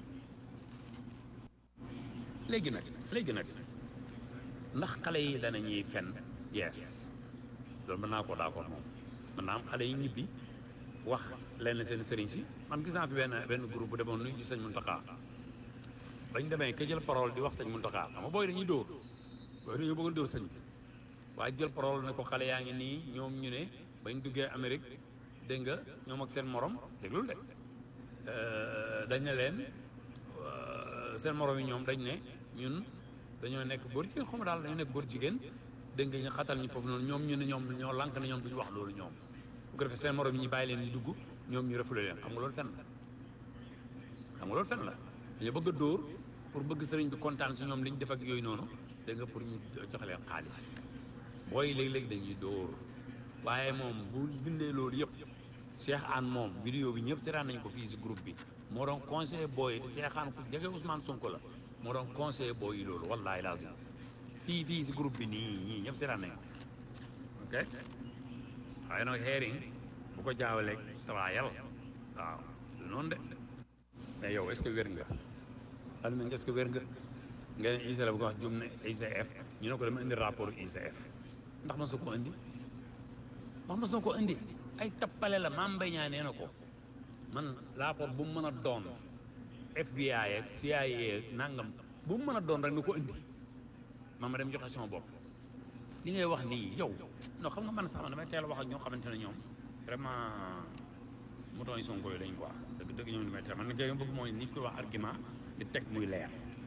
S5: léegi nag léegi nag ndax xale yi danañuy fen yes loolu mën naa ko d'accord moom mën naa am xale yi ñibbi wax leen seen sëriñ si man gis naa fi benn benn groupe bu demoon nuyu sëñ Mountakha bañ demee ka jël parole di wax sëñ Mountakha xam nga booy dañuy dóor booy dañoo bëgg a dóor sëñ si waaye jël parole ne ko xale yaa ngi nii ñoom ñu ne bañ duggee Amérique dégg nga ñoom ak seen morom déglul de dañ ne leen seen morom yi ñoom dañ ne ñun dañoo nekk góor jigéen xaw ma daal dañoo nekk góor jigéen dégg nga ñu xatal ñu foofu noonu ñoom ñu ne ñoom ñoo lànk ne ñoom duñu wax loolu ñoom bu ko defee seen morom yi ñu bàyyi leen ñu dugg ñoom ñu refule leen xam nga loolu fen la xam nga loolu fen la dañoo bëgg a dóor pour bëgg sëriñ bi kontaan si ñoom li ñu def ak yooyu noonu dégg nga pour ñu joxe leen xaalis booy léegi-léegi dañuy dóor waaye moom bu bindee loolu yëpp Cheikh Anne moom vidéo bi ñëpp seetaan nañ ko fii si groupe bi moo doon conseiller booy te Cheikh Anne ku jege Ousmane Sonko la moo doon conseiller booy yi loolu wallaahi lazim fii fii si groupe bi nii ñii ñëpp seetaan nañ ko ok waaye nag hearing bu ko jaawaleeg trial waaw du noonu de mais yow est-ce que wér nga xam nañ est-ce que wér nga nga ne I C la bu ko wax jum ne I C F ñu ne ko dama indi rapport I C F ndax mas na ko indi ndax mas na ko indi ay tappale la Mame Mbaye Niang nee na ko man rapport bu mu mën a doon F B I ak C I A ak nangam bu mu mën a doon rek na ko indi man ma dem joxe sama bopp li ngay wax nii yow non xam nga man sax man damay teel a wax ak ñoo xamante ne ñoom vraiment mouton yi Sonko yi dañ quoi dëgg dëgg ñoom li may teel man nag bëgg mooy ni koy wax argument di teg muy leer.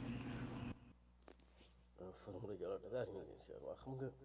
S7: waaw fan mu rajo da ngaa ñëw si waaw xam nga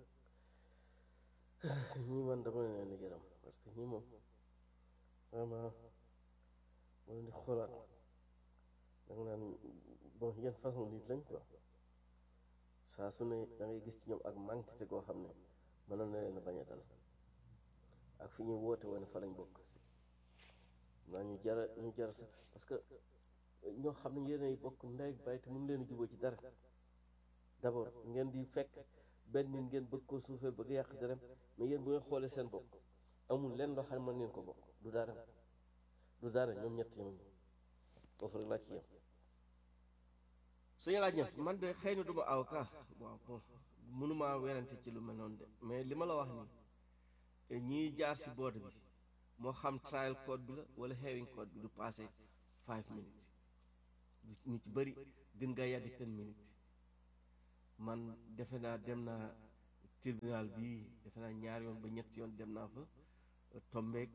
S7: ñii man dama leen di gërëm parce que ñii moom vraiment moo leen di xoolaat da nga naan bon yan façon nit lañ quoi saa su ne da ngay gis ci ñoom ak manqué te koo xam ne mënoon na leen a bañ a dal ak fi ñuy woote woon fa lañ bokk naa ñu jara ñu jara sax parce que ñoo xam ne yéenay bokk ndey ak baay te mënu leen a jubóo ci dara d'abord ngeen di fekk benn nit ngeen bëgg koo suufee bëgg yàq dërëm mais yéen bu ngeen xoolee seen bopp amul lenn loo xam ne mën ngeen ko bokk du dara du dara ñoom ñett yam foofu rek laa ci yem suñu laaj ñes man de xëy na duma avocat waaw bon mënumaa werante ci lu mel noonu de mais li ma la wax nii ñii jaar si board bi moo xam trial code bi la wala hearing code bi du passé five minutes ñu ci bëri gën ngaa yàgg ten minutes man defe naa dem naa tribunal bi defe naa ñaar yoon ba ñett yoon dem naa fa tombeek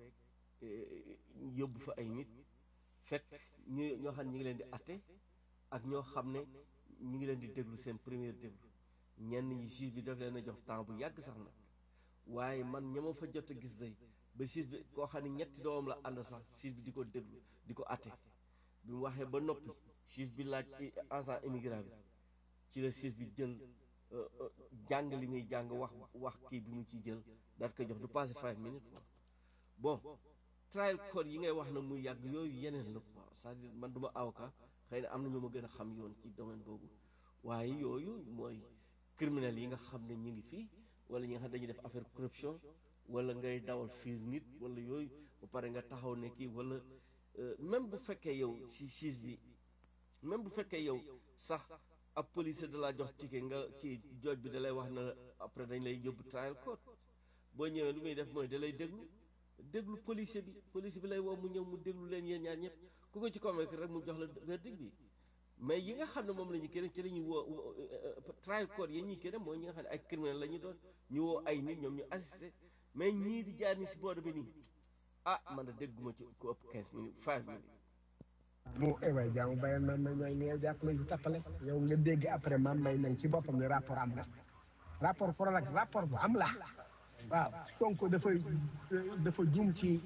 S7: yóbbu fa ay nit fekk ñu ñoo xam ne ñi ngi leen di atte ak ñoo xam ne ñi ngi leen di déglu seen première déglu ñenn ñi juge bi daf leen a jox temps bu yàgg sax nag waaye man ña ma fa jot a gis day ba juge bi koo xam ne ñetti doomam la ànd sax juge bi di ko déglu di ko atte bi mu waxee ba noppi juge bi laaj agent immigrant bi ci la juge bi jël jàng li muy jàng wax wax kii bi mu ciy jël daat ko jox du passé five minutes quoi bon trial court yi ngay wax na muy yàgg yooyu yeneen la quoi c'est-à-dire man du ma avocat xëy na am na ñu ma gën a xam yoon ci domaine boobu waaye yooyu mooy criminel yi nga xam ne ñu ngi fii wala ñi nga xam dañuy def affaire corruption wala ngay dawal fiir nit wala yooyu ba pare nga taxaw ne kii wala même bu fekkee yow si siis bi même bu fekkee yow sax ab policier da laa jox ticket nga kii jooj bi da lay wax na après dañ lay yóbbu trial court boo ñëwee lu muy def mooy da lay déglu déglu policier bi policier bi lay woo mu ñëw mu déglu leen yéen ñaar ñëpp ku ko ci convaincre rek mu jox la verdict bi mais yi nga xam ne moom la ñu keneen ci la ñuy woo trial court yi ñuy keneen mooy ñi nga xam ne ay criminel la ñu doon ñu woo ay nit ñoom ñu assisté mais ñii di jaar ni si boor bi nii ah man da dégguma ci ku ëpp quinze minutes five minutes
S1: mu ewaay jaamu bàyyi man ma ñooy ñooy jàpp nañ ci tappale yow nga dégg après maam may nañ ci boppam ne rapport am na rapport pour nag rapport bu am la waaw Sonko dafa dafa juum ci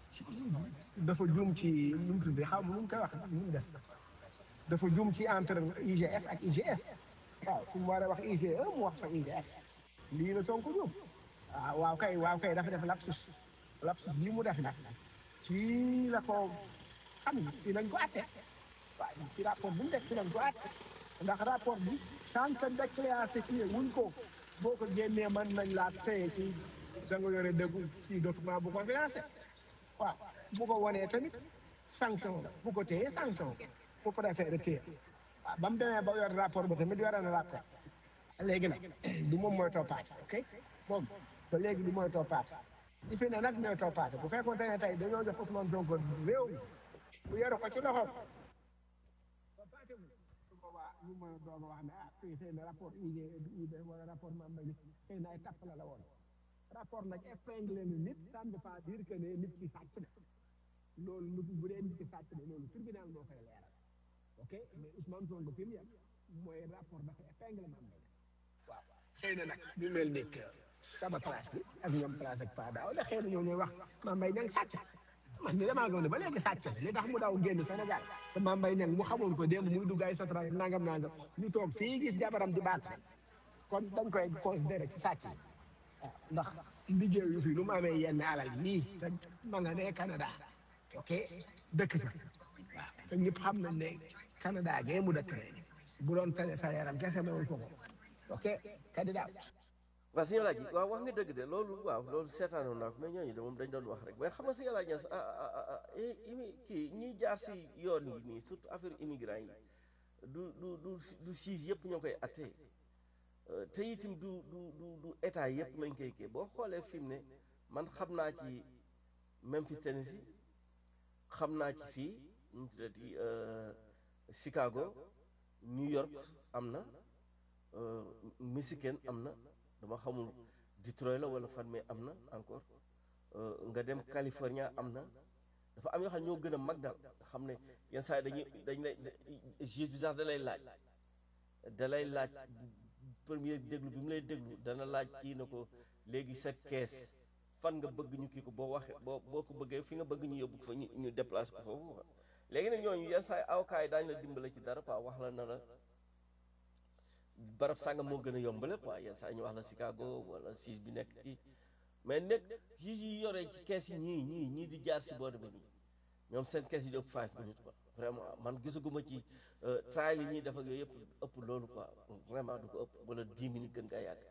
S1: dafa juum ci nu mu tuddee xaw ma nu mu koy wax nu mu def dafa juum ci entre I G F ak I G F waaw fu mu war a wax I G E mu wax fa I G F lii la Sonko juum waaw waaw kay waaw kay dafa def lapsus lapsus lii mu def nag ci la ko xam nga ci lañ ko atte waaw ci rapport bu mu def ci lañ ko atte ndax rapport bi tant que déclassifié wuñ ko boo ko génnee mën nañ laa téye ci da nga yore dëggu ci document bu ko financé waaw bu ko wanee tamit sanction la bu ko téye sanction bu préféré téye waaw ba mu demee ba yor rapport ba tamit yore na rapport léegi nag du moom mooy toppaate ok moom te léegi du mooy toppaate li fi ne nag ñooy toppaate bu fekkoon ne tey dañoo jox Ousmane Sonko réew mi bu yore ko ci loxo toppaate mu su boobaa ñu mën a doog a wax ne ah fii xëy na rapport I G wala rapport Mame Mbaye xëy na ay tapp la la woon rapport nag épinglé na nit ça ne veut pas dire que ne nit ki sàcc na loolu lu bu dee nit ki sàcc na loolu tribunal moo koy leeral ok mais Ousmane Sonko fi mu yem mooy rapport dafa épinglé Mame Mbaye waaw xëy na nag ñu mel ni que sama classe bi ak ñoom classe ak Pa Daaw la xëy na ñoo ñuy wax Mame Mbaye Niang sàcc man ni damaa gëm ne ba léegi sàcc na li tax mu daw génn Sénégal te Mame Mbaye Niang mu xamoon ko démb muy dugg ay sotra nangam nangam ñu toog fii gis jabaram di baat kon dañ koy considéré ci sàcc yi waaw ndax liggéeyu fi lu mu amee yenn alal yii te ma nga ne Canada ok dëkk fa waaw te ñëpp xam nañ ne Canada gee mu dëkk ne bu doon tane sa yaram kese mawul ko ko ok candidat
S7: waaw sëñ Alaaji waaw wax nga dëgg de loolu waaw loolu seetaanoon naa ko mais ñooñu de moom dañ doon wax rek mais xam nga sëñ Alaaji imi kii ñiy jaar si yoon yi nii surtout affaire immigrant yi du du du du siis yëpp ñoo koy atte te itam du du du du état yëpp lañ koy kii boo xoolee fi mu ne man xam naa ci Memphis Tennessee xam naa ci fii nu mu tuddati Chicago New York am na Michigan am na dama xamul Detroit la wala fan mais am na encore nga dem California am na dafa am yoo xam ne ñoo gën a mag daal xam ne yenn saa yi dañuy dañ lay juge bi sax da lay laaj da lay laaj premier déglu bi mu lay déglu dana laaj kii na ko léegi sa kees fan nga bëgg ñu kii ko boo waxee boo boo ko bëggee fi nga bëgg ñu yóbbu ko fa ñu ñu déplacé ko foofu léegi nag ñooñu yenn saa yi avocat yi daañu la dimbale ci dara quoi wax la na la barab sàngam moo gën a yombale quoi yenn saa yi ñu wax la Chicago wala siis bi nekk ci mais nekk siis yi yoree ci kees yi ñii ñii ñii di jaar si boor bi nii ñoom seen kees yi di ëpp five minutes quoi vraiment man gisaguma ci trial yi ñuy def ak yooyu yëpp ëpp loolu quoi vraiment du ko ëpp wala dix minutes gën kaa yàgg.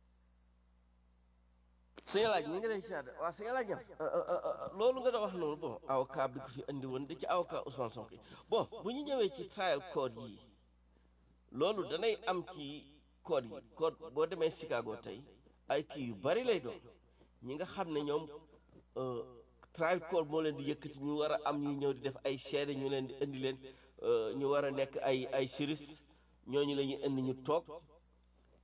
S7: sëñ laaj ñu ngi lay siyaare waaw sëñ laaj ñas loolu nga da wax noonu bon avocat bi ko fi andi woon di ci avocat Ousmane Sonko bon bu ñu ñëwee ci trial code yi loolu danay am ci code yi code boo demee Chicago tey ay kii yu bari lay doon ñi nga xam ne ñoom trial code moo leen di yëkkati ñu war a am ñuy ñëw di def ay seede ñu leen di indi leen ñu war a nekk ay ay siris ñooñu la ñuy indi ñu toog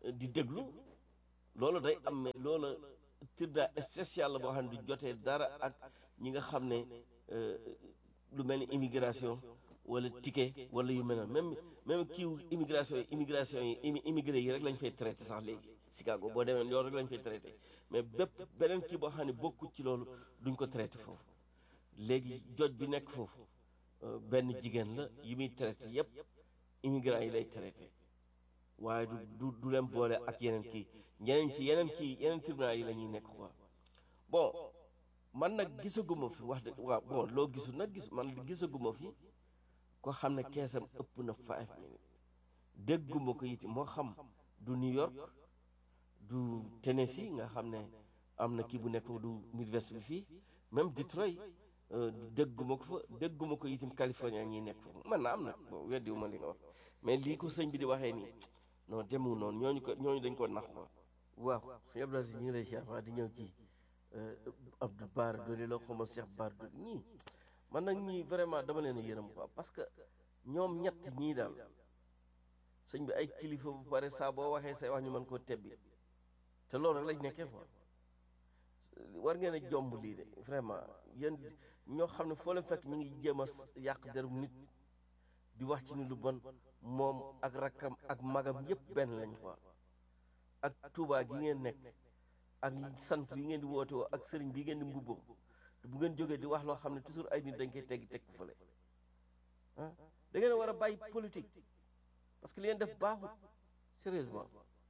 S7: di déglu loolu day am mais loola tribunal spécial la boo xam ne du jotee dara ak ñi nga xam ne lu mel ni immigration wala ticket wala yu mel noonu même même kiiw immigration yi immigration yi immigré yi rek lañ fay traité sax léegi Chicago boo demee loolu rek lañ fay traité mais bépp beneen kii boo xam ne bokkul ci loolu duñ ko traité foofu léegi joj bi nekk foofu benn jigéen la yi muy traité yépp immigrants yi lay traité waaye du du du leen boole ak yeneen kii ñeneen ci yeneen kii yeneen tribunal yi la ñuy nekk quoi bon man nag gisaguma fi wax dëgg waaw bon loo gisul nag gis man gisaguma fi ko xam ne keesam ëpp na five minutes dégguma ko it moo xam du New York du Tennessee nga xam ne am na kii bu nekk du Midwest bi fii même Detroit dégguma ko fa dégguma ko itam California ñi nekk foofu man na am na bon weddiwuma li nga wax mais lii ko sëñ bi di waxee nii non demul noonu ñooñu ko ñooñu dañ ko nax quoi waaw sëñ Abdou Aziz ñu ngi lay siyaar waa di ñëw ci Abdou Bara Dolly la xawma Cheikh Bara Dolly ñii man nag ñii vraiment dama leen a yërëm quoi parce que ñoom ñett ñii daal sëñ bi ay kilifa bu pare saa boo waxee say wax ñu mën koo tebbi te loolu rek lañ nekkee quoi war ngeen a jomb lii de vraiment yéen ñoo xam ne foo leen fekk ñu ngi jéem a yàq derum nit di wax ci ni lu bon moom ak rakkam ak magam yépp benn lañ quoi ak Tuubaa gi ngeen nekk ak sant yi ngeen di woote woo ak sëriñ bi ngeen di mbubboo bu ngeen jógee di wax loo xam ne toujours ay nit dañ koy teggi teg fële ah da ngeen a war a bàyyi politique parce que li ngeen def baaxul sérieusement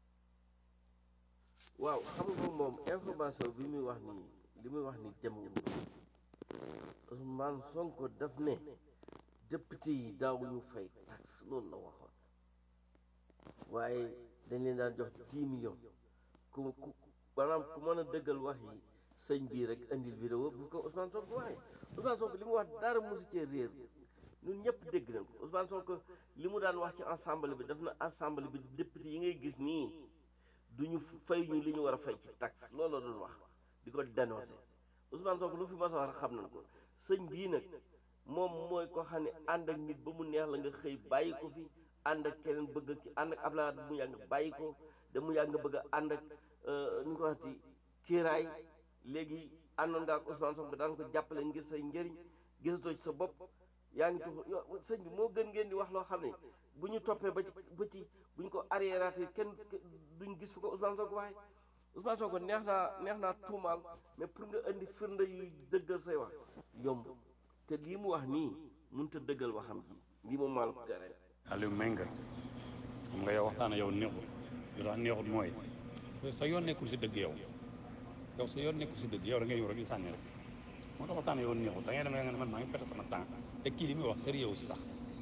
S7: waaw xam nga moom information bi muy wax nii li muy wax ni demul Ousmane Sonko daf ne député yi daawuñu fay taxe loolu la waxoon waaye dañ leen daan jox dix millions ku ku maanaam ku mën a dëggal wax yi sëñ bii rek indil vidéo bu ko Ousmane Sonko waxee Ousmane Sonko li mu wax dara mosu cee réer ñun ñëpp dégg nañ ko Ousmane Sonko li mu daan wax ci ensemble bi daf na ensemble bi député yi ngay gis nii duñu fay ñu li ñu war a fay ci taxe loolu la doon wax di ko dénoncé Ousmane Sonko lu fi mas a wax xam nañ ko sëñ bii nag moom mooy ko xam ne ànd ak nit ba mu neex la nga xëy bàyyi ko fi ànd ak keneen bëgg ki ànd ak Abdoulaye bu mu yàgg nga bàyyi ko da mu yàgg nga bëgg a ànd ak ñu ko waxati kiiraay léegi àndoon nga ak Ousmane Sonko daan ko jàppale ngir say njëriñ gisatoo ci sa bopp yaa ngi tuxu yo sëñ bi moo gën ngeen di wax loo xam ne bu ñu toppee ba ci ba ci bu ñu ko arriératé kenn duñ gis fu ko Ousmane Sonko waxee Ousmane Sonko neex naa neex naa tuumaal mais pour nga indi firnde yuy dëggal say wax yomb te lii mu wax nii mënut a dëggal waxam ji lii moom maa la ko garee.
S5: Aliou Menga xam nga yow waxtaan yow neexut li tax neexut mooy sa yoon nekkul si dëgg yow yow sa yoon nekkul si dëgg yow da ngay yow rek di sànni rek moo tax waxtaan yow neexut da ngay dem nga ne man maa ngi perte sama temps te kii li muy wax sérieux sax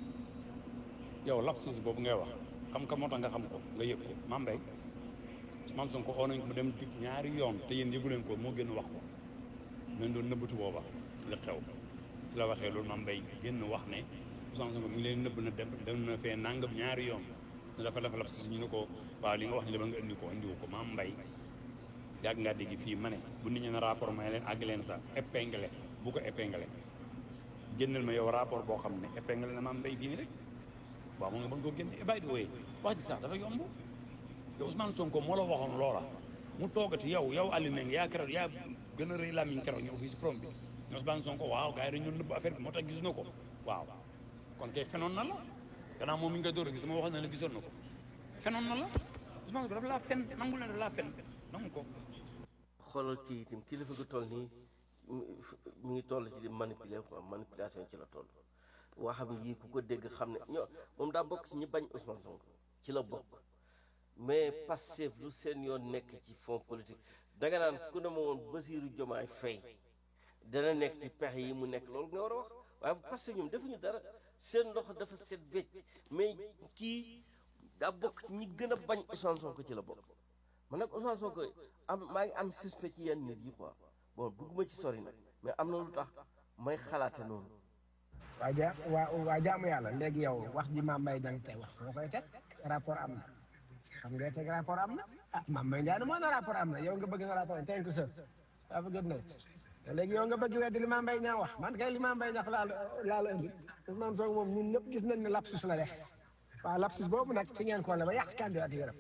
S5: yow lapsus boobu ngay wax xam ka moo tax nga xam ko nga yëg ko Mame Mbaye Ousmane Sonko oo nañ ko mu dem dig ñaari yoon te yéen yëgu leen ko moo génn wax ko leen doon nëbbatu booba li xew si la waxee loolu Mame Mbaye génn wax ne Ousmane Sonko mi ngi leen nëbb na dem dem na fee nangam ñaari yoon ne dafa dafa lapsus ñu ne ko waaw li nga wax ni dama nga indi ko indiwu ko Mame Mbaye yàgg ngaa dégg fii ma ne bu nit ñi na rapport may leen àgg leen sax épinglé bu ko épinglé génnal ma yow rapport boo xam ne épinglé na Mame Mbaye fii nii rek waaw mu nga mën koo génne bàyyi di wooyee wax ji sax dafa yomb yow Ousmane Sonko moo la waxoon loola mu toogati yow yow Aliou Mbengue yaa keroog yaa gën a rëy làmmiñ keroog ñëw fii si from bi Ousmane Sonko waaw gars yi dañu nëbb affaire bi moo tax gis na ko waaw kon kay fenoon na la gannaaw moom mi ngi koy door a gis dama waxoon na la gisoon na ko fenoon na la Ousmane Sonko dafa laa fen nangu leen dafa laa fen nangu ko
S7: xoolal kii itam kilifa gu toll nii mi ngi toll ci di manipuler quoi manipulation ci la toll waa xam yii ku ko dégg xam ne ñoo moom daa bokk si ñi bañ Ousmane Sonko ci la bokk mais Pastef lu seen yoon nekk ci fond politique danga naan ku ne ma woon Bassirou Diomaye Faye dana nekk ci pexe yi mu nekk loolu nga war a wax waaye parce que ñoom defuñu dara seen loxo dafa set wecc mais kii daa bokk ci ñi gën a bañ Ousmane Sonko ci la bokk man nag Ousmane Sonko am maa ngi am suspect ci yenn nit yi quoi bon bëgguma ci sori nag mais am na lu tax may xalaate noonu.
S8: waa ja waa waa jaamu yàlla léegi yow wax ji Mame Mbaye Niang tey wax foo koy teg rapport am na xam nga teg rapport am na ah Mame Mbaye Niang moo na rapport am na yow nga bëgg na rapport thank you sir daa fa gën na léegi yow nga bëgg weddi li Mame Mbaye Niang wax man kay li Mame Mbaye Niang laa laa la indi Ousmane Sonko moom ñun ñëpp gis nañ ne lapsus la def waaw lapsus boobu nag ci ngeen ko la ba yàq candidat yërëm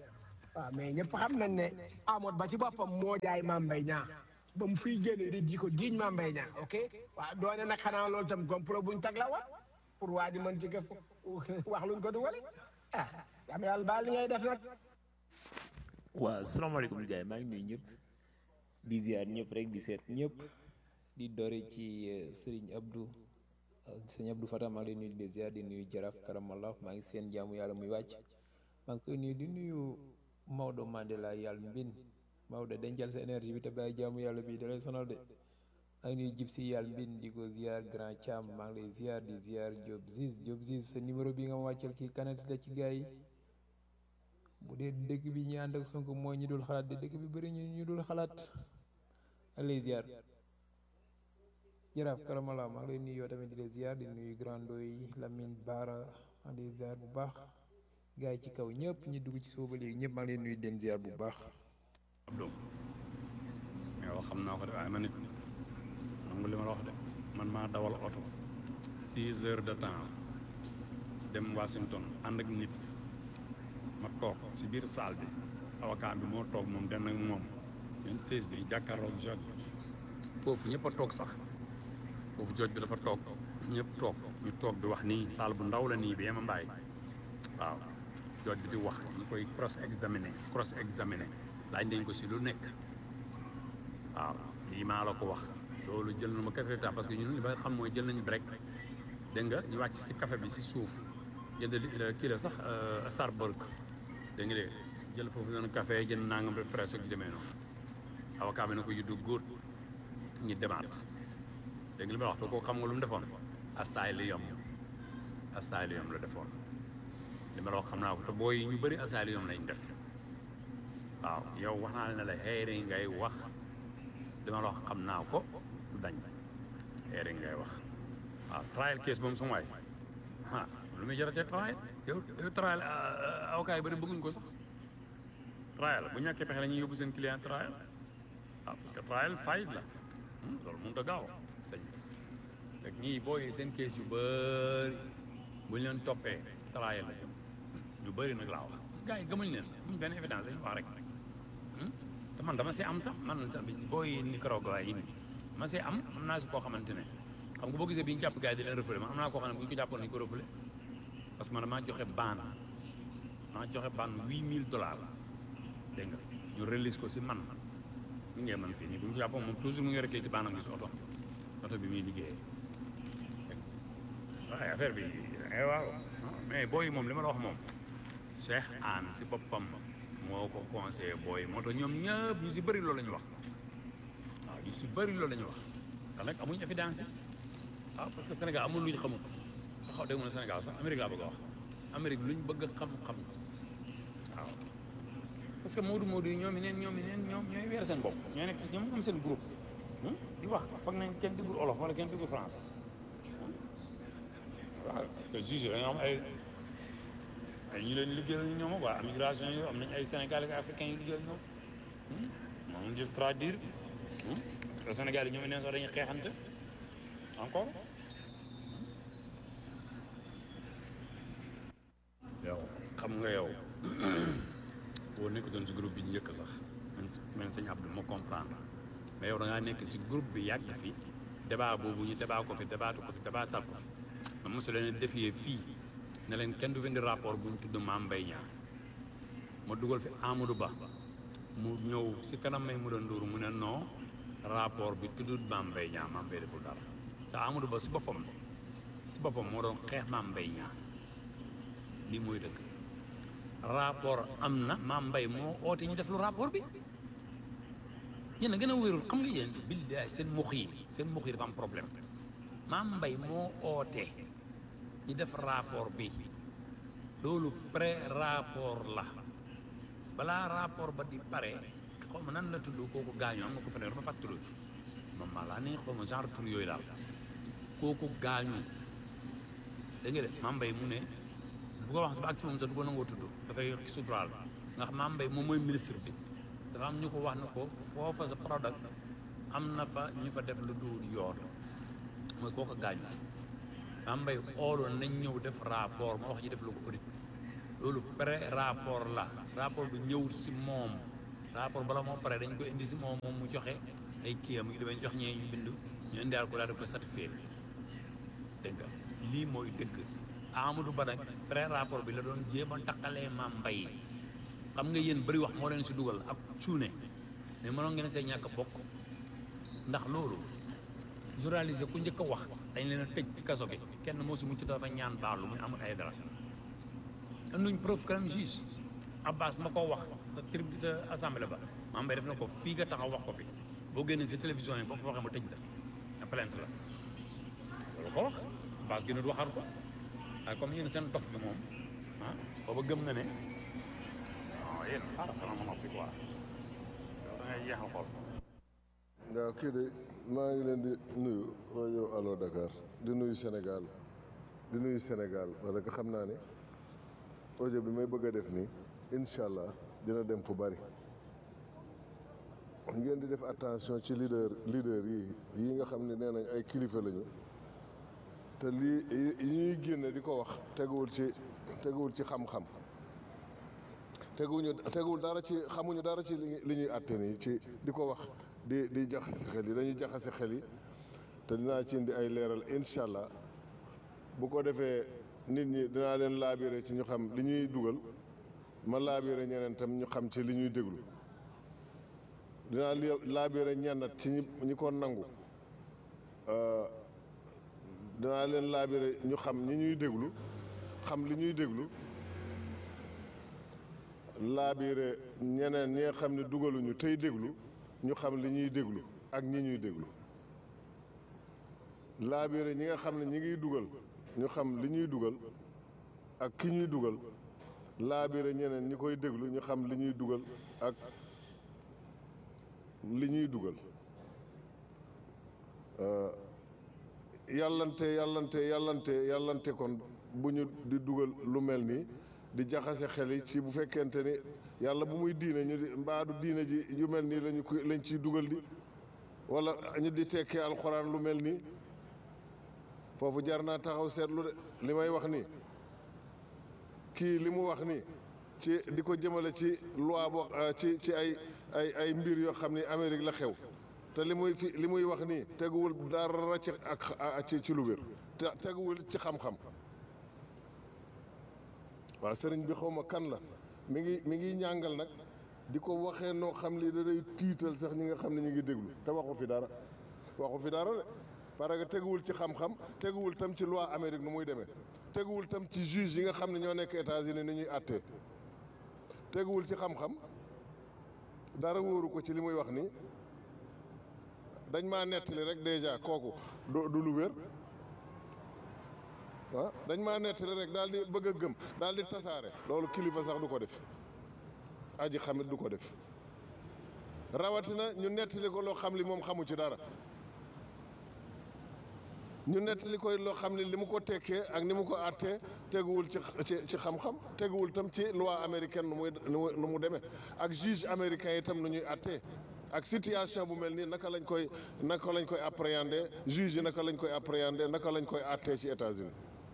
S8: waaw mais ñëpp xam nañ ne Amadou Ba ci boppam moo jaay Mame Mbaye Niang ba mu fiy génne di di ko diiñ Mame Mbaye Niang ok waaw doone nag xanaa loolu tam complot buñ tag la war pour waa ji mën ci gëf wax luñ ko duwale ah yam yàlla baal li ngay def nag.
S9: waaw salaamaaleykum gars yi maa ngi nuyu ñëpp di ziar ñëpp rek di seet ñëpp di doore ci Serigne Abdou Serigne Abdou Fatah maa ngi lay nuyu di ziar di nuyu Jaraaf Karamallah maa ngi seen jaamu yàlla muy wàcc maa ngi koy nuyu di nuyu Maodo Mandela yàlla mbin Maodo dencal sa énergie bi te bàyyi jaamu yàlla bi dalay sonal de maa ngi nuyu jib si yàlla mbin di ko ziar Grand Thiam maa ngi lay ziar di ziar Diop Ziz Diop Ziz sa numéro bi nga ma wàccal kii kanati la ci gars yi bu dee dëkk bi ñi ànd ak Sonko mooy ñi dul xalaat de dëkk bi bëri ñu ñu dul xalaat maa ngi lay ziar jaraaf karamala maa ngi lay nuyu yow tamit di lay ziar di nuyu grando yi Lamine Bara maa ngi lay ziar bu baax gars yi ci kaw ñëpp ñu dugg ci suuf ba léegi ñëpp maa ngi lay nuyu den ziar bu baax.
S5: Abdou yow xam naa ko de waaye man it nangu li ma la wax de man maa dawal oto six heures de temps dem Washington ànd ak nit ma toog si biir salle bi avocat bi moo toog moom dem ak moom ñun seize bi jàkkaarloog joj foofu ñëpp a toog sax foofu joj bi dafa toog ñëpp toog ñu toog di wax nii salle bu ndaw la nii bi yema mbaay waaw joj bi di wax ñu koy cross examiner cross examiner laaj nañ ko si lu nekk waaw lii maa la ko wax loolu jël na ma quatre temps parce que ñun li ba xam mooy jël nañu break dégg nga ñu wàcc si café bi si suuf jënd kii la sax Starbucks dégg nga de jël foofu noonu café jënd nangam de presse ak demee noonu avocat bi na ko yuddu góor ñi demaat dégg nga li ma wax te koo xam nga lu mu defoon asylum asylum la defoon li ma la wax xam naa ko te booy ñu bëri asylum lañ def waaw yow wax naa ne la xeere ngay wax li ma la wax xam naa ko du dañ xeere ngay wax waaw trial case moom suma waay ah lu muy jaratee trial yow yow trial avocat yi bëri bëgguñ ko sax trial bu ñàkkee pexe la ñuy yóbbu seen client trial waaw parce que trial fight la loolu mënut a gaaw sëñ bi rek ñii booy seen case yu bëri buñ leen toppee trial la ñu bëri nag laa wax parce que gars yi gëmuñ leen amuñ benn évidence dañu wax rek te man dama see am sax man sax booy Nicaragua yi nii dama see am am naa si koo xamante ne xam nga boo gisee bi ñu jàpp gars yi di leen refoulé man am naa koo xam ne bu ñu ko jàppoon nañu ko refoulé parce que man damaa joxe baan maa joxe baan huit mille dollars dégg nga ñu release ko si man mi ngee man fii nii bu ñu ko jàppoon moom toujours mu ngi yore kayiti baanam gi si oto oto bi muy liggéeyee waaye affaire bi waaw mais booy moom li ma la wax moom Cheikh Anne si boppam moo ko conseillé booy moo tax ñoom ñëpp ñu si bëri loolu la ñu wax waaw ñu si bëri loolu la ñu wax ndax nag amuñ évidence yi waaw parce que Sénégal amul lu ñu xamul xaw dégg mu ne Sénégal sax Amérique laa bëgg a wax Amérique luñ bëgg a xam-xam waaw parce que Modou Modou yi ñoom i neen ñoom i neen ñoom ñooy weer seen bopp ñooy nekk ñoom am seen groupe di wax foog nañ kenn déggul olof wala kenn déggul français waaw te juge dañoo am ay ay ñu leen liggéeyal ñoom quoi immigration yi am nañ ay Sénégalais ak africains yu liggéeyal ñoom moom di traduire te Sénégal yi ñoom i neen sax dañuy xeexante encore yow xam nga yow boo nekk doon si groupe bi njëkk sax man man sëñ Abdou ma comprendre mais yow da ngaa nekk si groupe bi yàgg fi débat boobu ñu débat ko fi débaatu ko fi débatal ko fi ma mosu leen defiyee fii ne leen kenn du fi indi rapport bu ñu tudd Mame Mbaye Niang ma dugal fi Amadou Ba mu ñëw si kanam may mu doon Ndour mu ne non rapport bi tuddul Mame Mbaye Niang Mame Mbaye deful dara te Amadou Ba si boppam si boppam moo doon xeex Mame Mbaye Niang lii mooy dëgg rapport am na Mame Mbaye moo oote ñu def lu rapport bi yéen a gën a wérul xam nga yéen billaay seen mux yi seen mux yi dafa am problème Mame Mbaye moo oote ñu def rapport bi loolu pré rapport la balaa rapport ba di pare xaw ma nan la tudd kooku gaañu am na ko fa ne dafa fàttali moom maa laa ne xaw ma genre tur yooyu daal kooku gaañu dégg nga de Mame Mbaye mu ne bu ko wax sax ba ak si moom sax du ko nangoo tudd dafay suturaal ndax Mame Mbaye moom mooy ministre bi dafa am ñu ko wax na ko foofa sa product am na fa ñu fa def lu dul yoon mooy kooku gaañu Mame Mbaye ooloon nañ ñëw def rapport ma wax ji def lu ko audit loolu pré rapport la rapport bi ñëwut si moom rapport bala moo pare dañ ko indi si moom moom mu joxe ay kii am mu ngi demee jox ñee ñu bind ñu indiwaat ko daal di ko certifié dégg nga lii mooy dëgg Amadou Ba nag pré rapport bi la doon jéem a taqalee Mame Mbaye xam nga yéen bëri wax moo leen si dugal ak cuune mais mënoon ngeen see ñàkk bokk ndax loolu journaliste ku njëkk a wax dañ leen a tëj ci kaso bi kenn moo si mucc dafa ñaan baalu muy amul ay dara anduñ preuve quand même juge Abbas ma ko wax sa tribu sa assemblée ba Mame Mbaye def na ko fii nga taxaw wax ko fi boo génnee si télévision yi boo ko waxee ma tëj la a plainte la loolu ko wax Abbas gi nut waxaat ko waaye comme yéen seen dof bi moom ah booba gëm na ne non yéen xaaral sama sama fi quoi yow da ngay jeexal xool
S4: waaw kii de maa ngi leen di nuyu rajo Allo Dakar di nuyu Sénégal di nuyu Sénégal parce que xam naa ne audio bi may bëgg a def nii incha allah dina dem fu bari ngeen di def attention ci leader leader yi yi nga xam ne nee nañ ay kilifa lañu te lii yi ñuy génne di ko wax teguwul ci teguwul ci xam-xam teguwuñu teguwul dara ci xamuñu dara ci li ñuy àtte nii ci di ko wax di di jaxase xel yi dañuy jaxase xel yi te dinaa ci indi ay leeral incha allah bu ko defee nit ñi dinaa leen laabire ci ñu xam li ñuy dugal ma laabire ñeneen tam ñu xam ci li ñuy déglu dinaa laabire ñennat ci ñi ñi ko nangu dinaa leen laabire ñu xam ñi ñuy déglu xam li ñuy déglu laabire ñeneen ñi nga xam ne dugaluñu tey déglu ñu xam li ñuy déglu ak ñi ñuy déglu laabire ñi nga xam ne ñi ngiy dugal ñu xam li ñuy dugal ak ki ñuy dugal laabire ñeneen ñi koy déglu ñu xam li ñuy dugal ak li ñuy dugal yàllante yàllante yàllante yàllante kon bu ñu di dugal lu mel nii di jaxase xel yi ci bu fekkente ni yàlla bu muy diine ñu di mbaadu diine ji yu mel nii lañu ko lañ ciy dugal di wala ñu di tekkee alxuraan lu mel nii foofu jar naa taxaw seetlu de li may wax nii kii li mu wax nii ci di ko jëmale ci loi boo ci ci ay ay ay mbir yoo xam ni Amérique la xew te li muy fi li muy wax nii teguwul dara ci ak ci ci lu wér te teguwul ci xam-xam waaw sëriñ bi xaw ma kan la mi ngi mi ngi ñàngal nag di ko waxee noo xam li da day tiital sax ñi nga xam ne ñu ngi déglu te waxu fi dara waxu fi dara de parce que teguwul ci xam-xam teguwul tam ci loi Amérique nu muy demee teguwul tam ci juge yi nga xam ne ñoo nekk États-Unis ni ñuy àttee teguwul ci xam-xam dara wóoru ko ci li muy wax nii dañ maa nettali rek déjà kooku du du lu wér ah dañ maa nettali rek daal di bëgg a gëm daal di tasaare loolu kilifa sax du ko def aji xamit du ko def rawatina ñu nettali ko loo xam li moom xamu ci dara ñu nettali koy loo xam ne li mu ko tekkee ak ni mu ko àttee teguwul ci ci ci xam-xam teguwul tam ci loi américaine nu muy nu mu demee ak juge américain yi tam nu ñuy àttee ak situation bu mel nii naka lañ koy naka lañ koy appréhender juge yi naka lañ koy appréhender naka lañ koy àttee ci États-Unis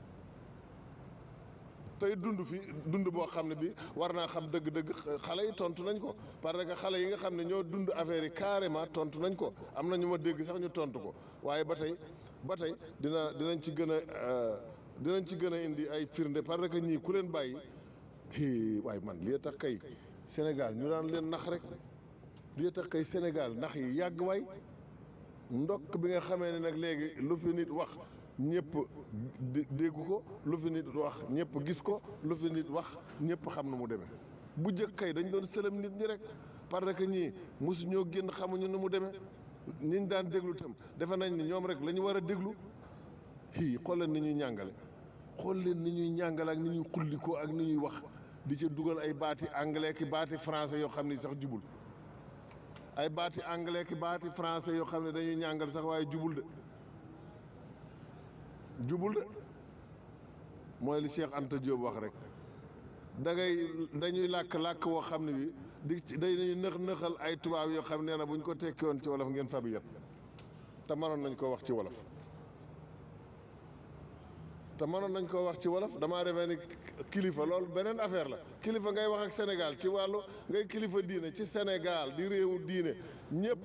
S4: tey dund fi dund boo xam ne bi war naa xam dëgg-dëgg xale yi tontu nañ ko parce que xale yi nga xam ne ñoo dund affaire yi carrément tontu nañ ko am na ñu ma dégg sax ñu tontu ko waaye ba tey ba tey dina dinañ ci gën a dinañ ci gën a indi ay firnde parce que ñii ku leen bàyyi waaye man lii tax kay Sénégal ñu daan leen nax rek lii tax kay Sénégal nax yi yàgg waay ndokk bi nga xamee ne nag léegi lu fi nit wax ñëpp dégg ko lu fi nit wax ñëpp gis ko lu fi nit wax ñëpp xam na mu demee bu jëkk kay dañ doon sëlëm nit ñi rek parce que ñii mosu ñoo génn xamuñu nu mu demee ñiñ daan déglu tam defe nañ ni ñoom rek la ñu war a déglu hii xool leen ni ñuy ñàngale xool leen ni ñuy ñàngale ak ni ñuy xullikoo ak ni ñuy wax di ca dugal ay baati anglais ki baati français yoo xam ni sax jubul ay baati anglais ki baati français yoo xam ne dañuy ñàngal sax waaye jubul de jubul de mooy li Cheikh Anta Diop wax rek da ngay dañuy làkk làkk woo xam ne bi di dañuy nëx nëxal ay tubaab yoo xam nee na bu ñu ko tekki woon ci wolof ngeen fabi yat te mënoon nañ ko wax ci wolof te mënoon nañ koo wax ci wolof damaa defee ni kilifa loolu beneen affaire la kilifa ngay wax ak Sénégal ci wàllu ngay kilifa diine ci Sénégal di réewu diine ñëpp